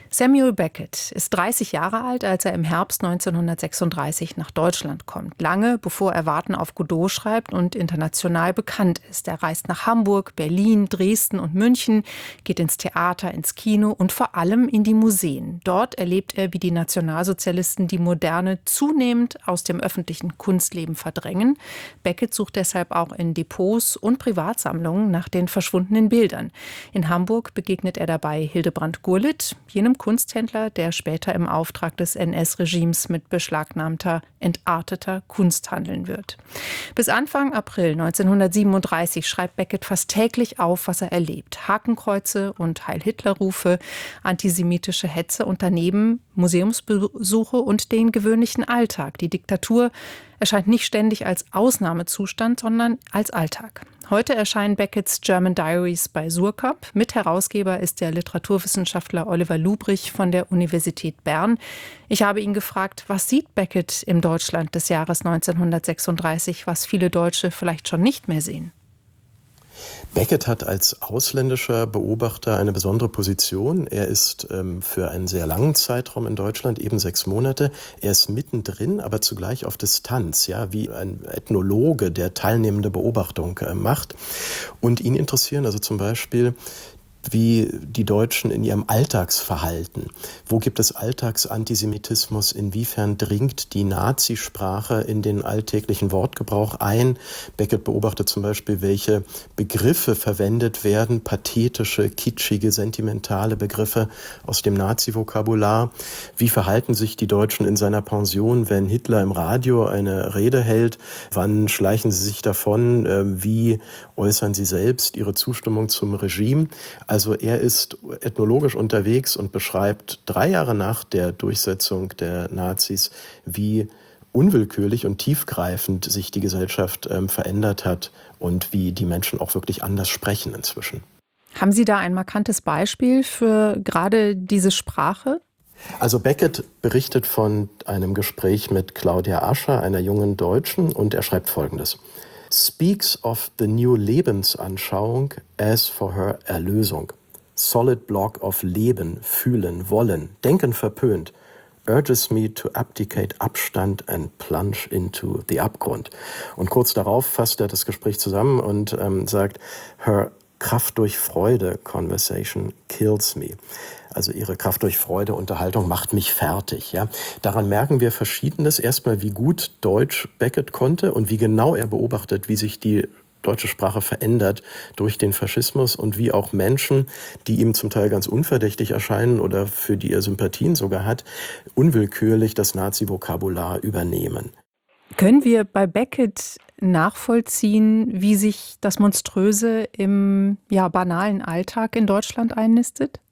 Samuel Beckett ist dreißig Jahre alt, als er im Herbst neunzehnhundertsechsunddreißig nach Deutschland kommt. Lange bevor er Warten auf Godot schreibt und international bekannt ist. Er reist nach Hamburg, Berlin, Dresden und München, geht ins Theater, ins Kino und vor allem in die Museen. Dort erlebt er, wie die Nationalsozialisten die Moderne zunehmend aus dem öffentlichen Kunstleben verdrängen. Beckett sucht deshalb auch in Depots und Privatsammlungen nach den verschwundenen Bildern. In Hamburg begegnet er dabei Hildebrand Gurlitt, jenem Kunsthändler, der später im Auftrag des N S-Regimes mit beschlagnahmter, entarteter Kunst handeln wird. Bis Anfang April neunzehnhundertsiebenunddreißig schreibt Beckett fast täglich auf, was er erlebt. Hakenkreuze und Heil-Hitler-Rufe, antisemitische Hetze und daneben Museumsbesuche und den gewöhnlichen Alltag. Die Diktatur erscheint nicht ständig als Ausnahmezustand, sondern als Alltag. Heute erscheinen Becketts German Diaries bei Surkamp. Mitherausgeber ist der Literaturwissenschaftler Oliver Lubrich von der Universität Bern. Ich habe ihn gefragt, was sieht Beckett im Deutschland des Jahres neunzehnhundertsechsunddreißig, was viele Deutsche vielleicht schon nicht mehr sehen? Beckett hat als ausländischer Beobachter eine besondere Position. Er ist ähm, für einen sehr langen Zeitraum in Deutschland, eben sechs Monate. Er ist mittendrin, aber zugleich auf Distanz, ja, wie ein Ethnologe, der teilnehmende Beobachtung äh, macht. Und ihn interessieren also zum Beispiel wie die Deutschen in ihrem Alltagsverhalten. Wo gibt es Alltagsantisemitismus? Inwiefern dringt die Nazisprache in den alltäglichen Wortgebrauch ein? Beckett beobachtet zum Beispiel, welche Begriffe verwendet werden, pathetische, kitschige, sentimentale Begriffe aus dem Nazi-Vokabular. Wie verhalten sich die Deutschen in seiner Pension, wenn Hitler im Radio eine Rede hält? Wann schleichen sie sich davon? Wie äußern sie selbst ihre Zustimmung zum Regime? Also er ist ethnologisch unterwegs und beschreibt drei Jahre nach der Durchsetzung der Nazis, wie unwillkürlich und tiefgreifend sich die Gesellschaft ähm, verändert hat und wie die Menschen auch wirklich anders sprechen inzwischen. Haben Sie da ein markantes Beispiel für gerade diese Sprache? Also Beckett berichtet von einem Gespräch mit Claudia Ascher, einer jungen Deutschen, und er schreibt Folgendes. Speaks of the new Lebensanschauung as for her Erlösung. Solid block of Leben, fühlen, wollen, denken verpönt. Urges me to abdicate Abstand and plunge into the Abgrund. Und kurz darauf fasst er das Gespräch zusammen und ähm, sagt, her Kraft durch Freude Conversation kills me. Also ihre Kraft durch Freude Unterhaltung macht mich fertig. Ja? Daran merken wir Verschiedenes. Erstmal, wie gut Deutsch Beckett konnte und wie genau er beobachtet, wie sich die deutsche Sprache verändert durch den Faschismus und wie auch Menschen, die ihm zum Teil ganz unverdächtig erscheinen oder für die er Sympathien sogar hat, unwillkürlich das Nazi-Vokabular übernehmen. Können wir bei Beckett nachvollziehen, wie sich das Monströse im ja, banalen Alltag in Deutschland einnistet?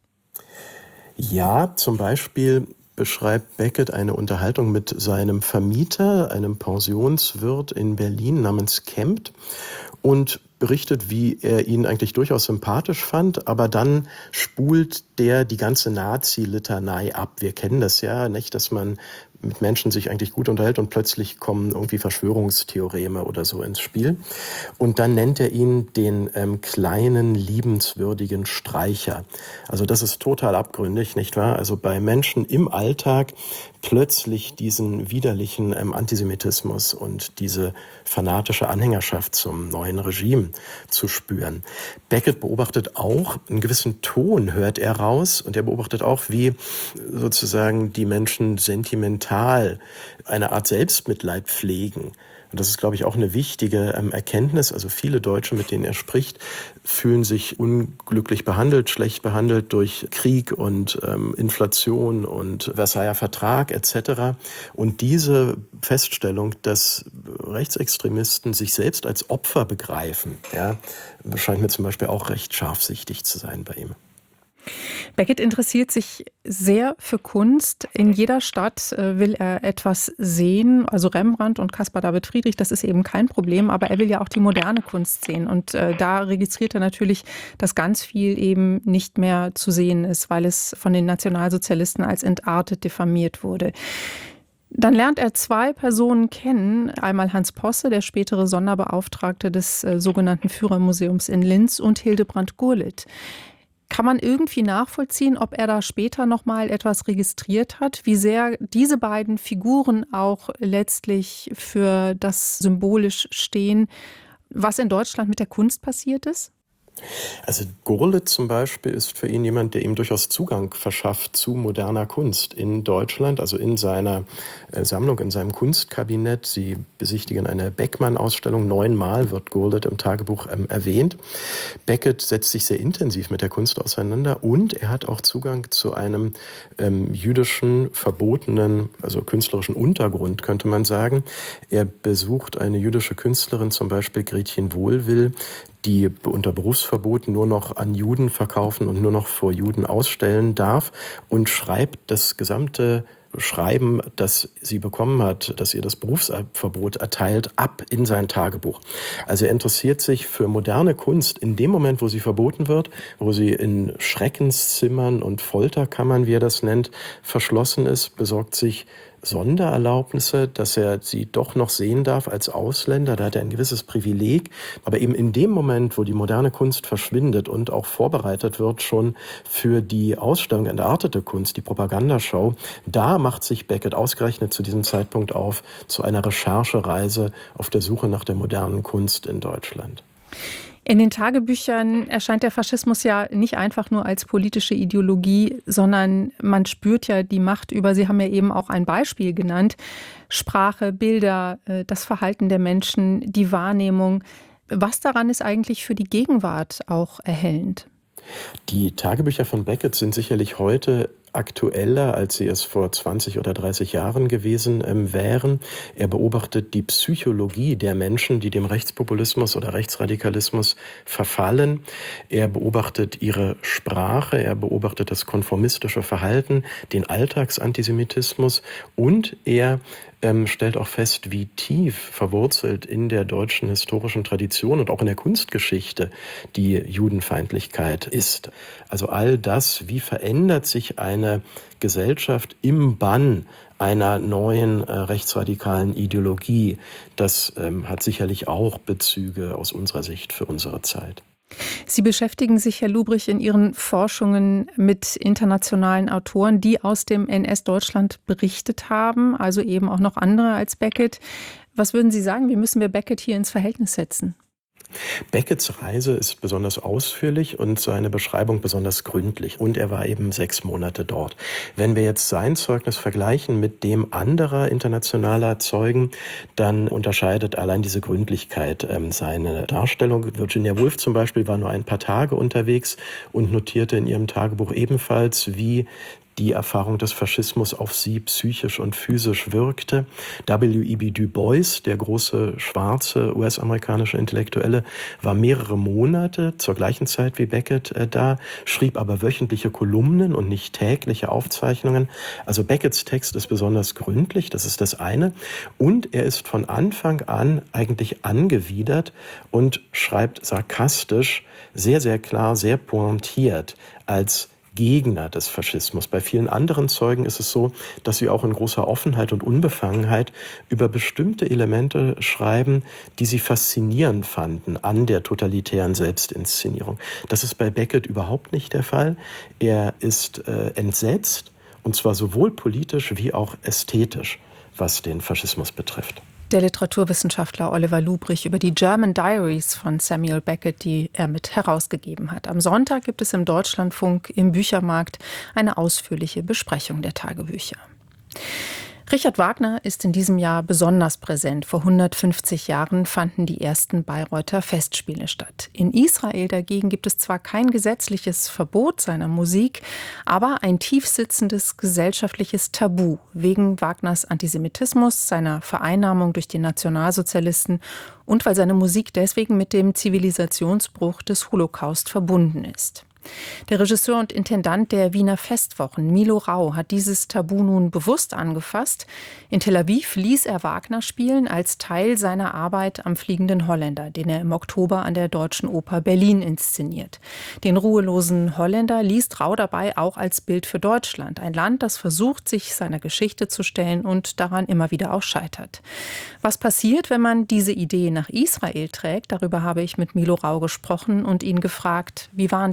Ja, zum Beispiel beschreibt Beckett eine Unterhaltung mit seinem Vermieter, einem Pensionswirt in Berlin namens Kempt, und berichtet, wie er ihn eigentlich durchaus sympathisch fand, aber dann spult der die ganze Nazi-Litanei ab. Wir kennen das ja, nicht, dass man mit Menschen sich eigentlich gut unterhält und plötzlich kommen irgendwie Verschwörungstheoreme oder so ins Spiel. Und dann nennt er ihn den ähm, kleinen, liebenswürdigen Streicher. Also das ist total abgründig, nicht wahr? Also bei Menschen im Alltag plötzlich diesen widerlichen ähm, Antisemitismus und diese fanatische Anhängerschaft zum neuen Regime zu spüren. Beckett beobachtet auch, einen gewissen Ton hört er raus, und er beobachtet auch, wie sozusagen die Menschen sentimental eine Art Selbstmitleid pflegen. Und das ist, glaube ich, auch eine wichtige ähm, Erkenntnis. Also viele Deutsche, mit denen er spricht, fühlen sich unglücklich behandelt, schlecht behandelt durch Krieg und ähm, Inflation und Versailler Vertrag et cetera. Und diese Feststellung, dass Rechtsextremisten sich selbst als Opfer begreifen, ja, scheint mir zum Beispiel auch recht scharfsichtig zu sein bei ihm. Beckett interessiert sich sehr für Kunst. In jeder Stadt will er etwas sehen. Also Rembrandt und Caspar David Friedrich, das ist eben kein Problem. Aber er will ja auch die moderne Kunst sehen. Und äh, da registriert er natürlich, dass ganz viel eben nicht mehr zu sehen ist, weil es von den Nationalsozialisten als entartet diffamiert wurde. Dann lernt er zwei Personen kennen. Einmal Hans Posse, der spätere Sonderbeauftragte des äh, sogenannten Führermuseums in Linz, und Hildebrand Gurlitt. Kann man irgendwie nachvollziehen, ob er da später noch mal etwas registriert hat, wie sehr diese beiden Figuren auch letztlich für das symbolisch stehen, was in Deutschland mit der Kunst passiert ist? Also Gurlitt zum Beispiel ist für ihn jemand, der ihm durchaus Zugang verschafft zu moderner Kunst in Deutschland, also in seiner äh, Sammlung, in seinem Kunstkabinett. Sie besichtigen eine Beckmann-Ausstellung. Neunmal wird Gurlitt im Tagebuch ähm, erwähnt. Beckett setzt sich sehr intensiv mit der Kunst auseinander und er hat auch Zugang zu einem ähm, jüdischen, verbotenen, also künstlerischen Untergrund, könnte man sagen. Er besucht eine jüdische Künstlerin, zum Beispiel Gretchen Wohlwill, die unter Berufsverbot nur noch an Juden verkaufen und nur noch vor Juden ausstellen darf und schreibt das gesamte Schreiben, das sie bekommen hat, das ihr das Berufsverbot erteilt, ab in sein Tagebuch. Also er interessiert sich für moderne Kunst in dem Moment, wo sie verboten wird, wo sie in Schreckenszimmern und Folterkammern, wie er das nennt, verschlossen ist, besorgt sich Sondererlaubnisse, dass er sie doch noch sehen darf als Ausländer. Da hat er ein gewisses Privileg. Aber eben in dem Moment, wo die moderne Kunst verschwindet und auch vorbereitet wird schon für die Ausstellung Entartete Kunst, die Propagandashow, da macht sich Beckett ausgerechnet zu diesem Zeitpunkt auf zu einer Recherchereise auf der Suche nach der modernen Kunst in Deutschland. In den Tagebüchern erscheint der Faschismus ja nicht einfach nur als politische Ideologie, sondern man spürt ja die Macht über, Sie haben ja eben auch ein Beispiel genannt, Sprache, Bilder, das Verhalten der Menschen, die Wahrnehmung. Was daran ist eigentlich für die Gegenwart auch erhellend? Die Tagebücher von Beckett sind sicherlich heute aktueller, als sie es vor zwanzig oder dreißig Jahren gewesen ähm, wären. Er beobachtet die Psychologie der Menschen, die dem Rechtspopulismus oder Rechtsradikalismus verfallen. Er beobachtet ihre Sprache, er beobachtet das konformistische Verhalten, den Alltagsantisemitismus und er ähm, stellt auch fest, wie tief verwurzelt in der deutschen historischen Tradition und auch in der Kunstgeschichte die Judenfeindlichkeit ist. Also all das, wie verändert sich eine Gesellschaft im Bann einer neuen äh, rechtsradikalen Ideologie, das ähm, hat sicherlich auch Bezüge aus unserer Sicht für unsere Zeit. Sie beschäftigen sich, Herr Lubrich, in Ihren Forschungen mit internationalen Autoren, die aus dem N S-Deutschland berichtet haben, also eben auch noch andere als Beckett. Was würden Sie sagen, wie müssen wir Beckett hier ins Verhältnis setzen? Becketts Reise ist besonders ausführlich und seine Beschreibung besonders gründlich. Und er war eben sechs Monate dort. Wenn wir jetzt sein Zeugnis vergleichen mit dem anderer internationaler Zeugen, dann unterscheidet allein diese Gründlichkeit ähm, seine Darstellung. Virginia Woolf zum Beispiel war nur ein paar Tage unterwegs und notierte in ihrem Tagebuch ebenfalls, wie die Erfahrung des Faschismus auf sie psychisch und physisch wirkte. W E B Du Bois, der große schwarze U S-amerikanische Intellektuelle, war mehrere Monate zur gleichen Zeit wie Beckett äh, da, schrieb aber wöchentliche Kolumnen und nicht tägliche Aufzeichnungen. Also Becketts Text ist besonders gründlich, das ist das eine. Und er ist von Anfang an eigentlich angewidert und schreibt sarkastisch, sehr, sehr klar, sehr pointiert als Gegner des Faschismus. Bei vielen anderen Zeugen ist es so, dass sie auch in großer Offenheit und Unbefangenheit über bestimmte Elemente schreiben, die sie faszinierend fanden an der totalitären Selbstinszenierung. Das ist bei Beckett überhaupt nicht der Fall. Er ist äh, entsetzt, und zwar sowohl politisch wie auch ästhetisch, was den Faschismus betrifft. Der Literaturwissenschaftler Oliver Lubrich über die German Diaries von Samuel Beckett, die er mit herausgegeben hat. Am Sonntag gibt es im Deutschlandfunk im Büchermarkt eine ausführliche Besprechung der Tagebücher. Richard Wagner ist in diesem Jahr besonders präsent. Vor hundertfünfzig Jahren fanden die ersten Bayreuther Festspiele statt. In Israel dagegen gibt es zwar kein gesetzliches Verbot seiner Musik, aber ein tiefsitzendes gesellschaftliches Tabu wegen Wagners Antisemitismus, seiner Vereinnahmung durch die Nationalsozialisten und weil seine Musik deswegen mit dem Zivilisationsbruch des Holocaust verbunden ist. Der Regisseur und Intendant der Wiener Festwochen, Milo Rau, hat dieses Tabu nun bewusst angefasst. In Tel Aviv ließ er Wagner spielen als Teil seiner Arbeit am Fliegenden Holländer, den er im Oktober an der Deutschen Oper Berlin inszeniert. Den ruhelosen Holländer liest Rau dabei auch als Bild für Deutschland, ein Land, das versucht, sich seiner Geschichte zu stellen und daran immer wieder auch scheitert. Was passiert, wenn man diese Idee nach Israel trägt? Darüber habe ich mit Milo Rau gesprochen und ihn gefragt, wie waren die Reaktionen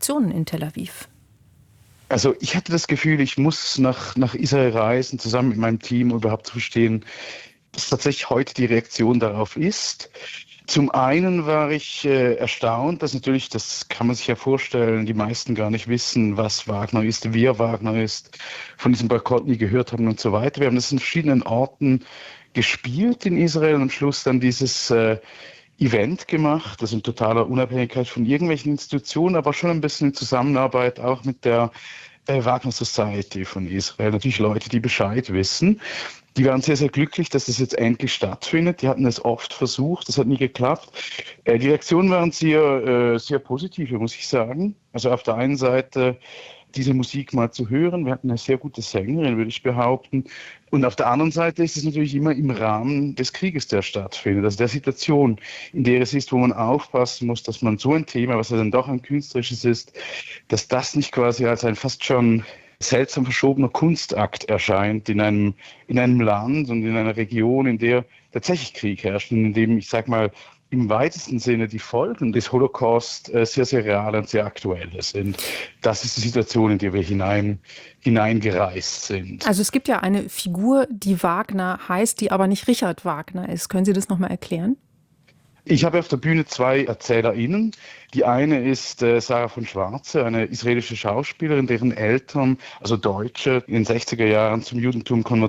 Reaktionen in Tel Aviv? Also ich hatte das Gefühl, ich muss nach, nach Israel reisen, zusammen mit meinem Team, um überhaupt zu verstehen, was tatsächlich heute die Reaktion darauf ist. Zum einen war ich äh, erstaunt, dass natürlich, das kann man sich ja vorstellen, die meisten gar nicht wissen, was Wagner ist, wer Wagner ist, von diesem Boykott nie gehört haben und so weiter. Wir haben das in verschiedenen Orten gespielt in Israel und am Schluss dann dieses äh, Event gemacht, das in totaler Unabhängigkeit von irgendwelchen Institutionen, aber schon ein bisschen in Zusammenarbeit auch mit der äh, Wagner Society von Israel. Natürlich Leute, die Bescheid wissen. Die waren sehr, sehr glücklich, dass das jetzt endlich stattfindet. Die hatten es oft versucht, das hat nie geklappt. Äh, die Reaktionen waren sehr, äh, sehr positive, muss ich sagen. Also auf der einen Seite diese Musik mal zu hören. Wir hatten eine sehr gute Sängerin, würde ich behaupten. Und auf der anderen Seite ist es natürlich immer im Rahmen des Krieges, der stattfindet. Also der Situation, in der es ist, wo man aufpassen muss, dass man so ein Thema, was ja dann doch ein künstlerisches ist, dass das nicht quasi als ein fast schon seltsam verschobener Kunstakt erscheint in einem, in einem Land und in einer Region, in der tatsächlich Krieg herrscht und in dem, ich sag mal, im weitesten Sinne die Folgen des Holocaust äh, sehr, sehr real und sehr aktuell sind. Das ist die Situation, in die wir hinein, hineingereist sind. Also es gibt ja eine Figur, die Wagner heißt, die aber nicht Richard Wagner ist. Können Sie das nochmal erklären? Ich habe auf der Bühne zwei ErzählerInnen. Die eine ist äh, Sarah von Schwarze, eine israelische Schauspielerin, deren Eltern, also Deutsche, in den sechziger Jahren zum Judentum konvertiert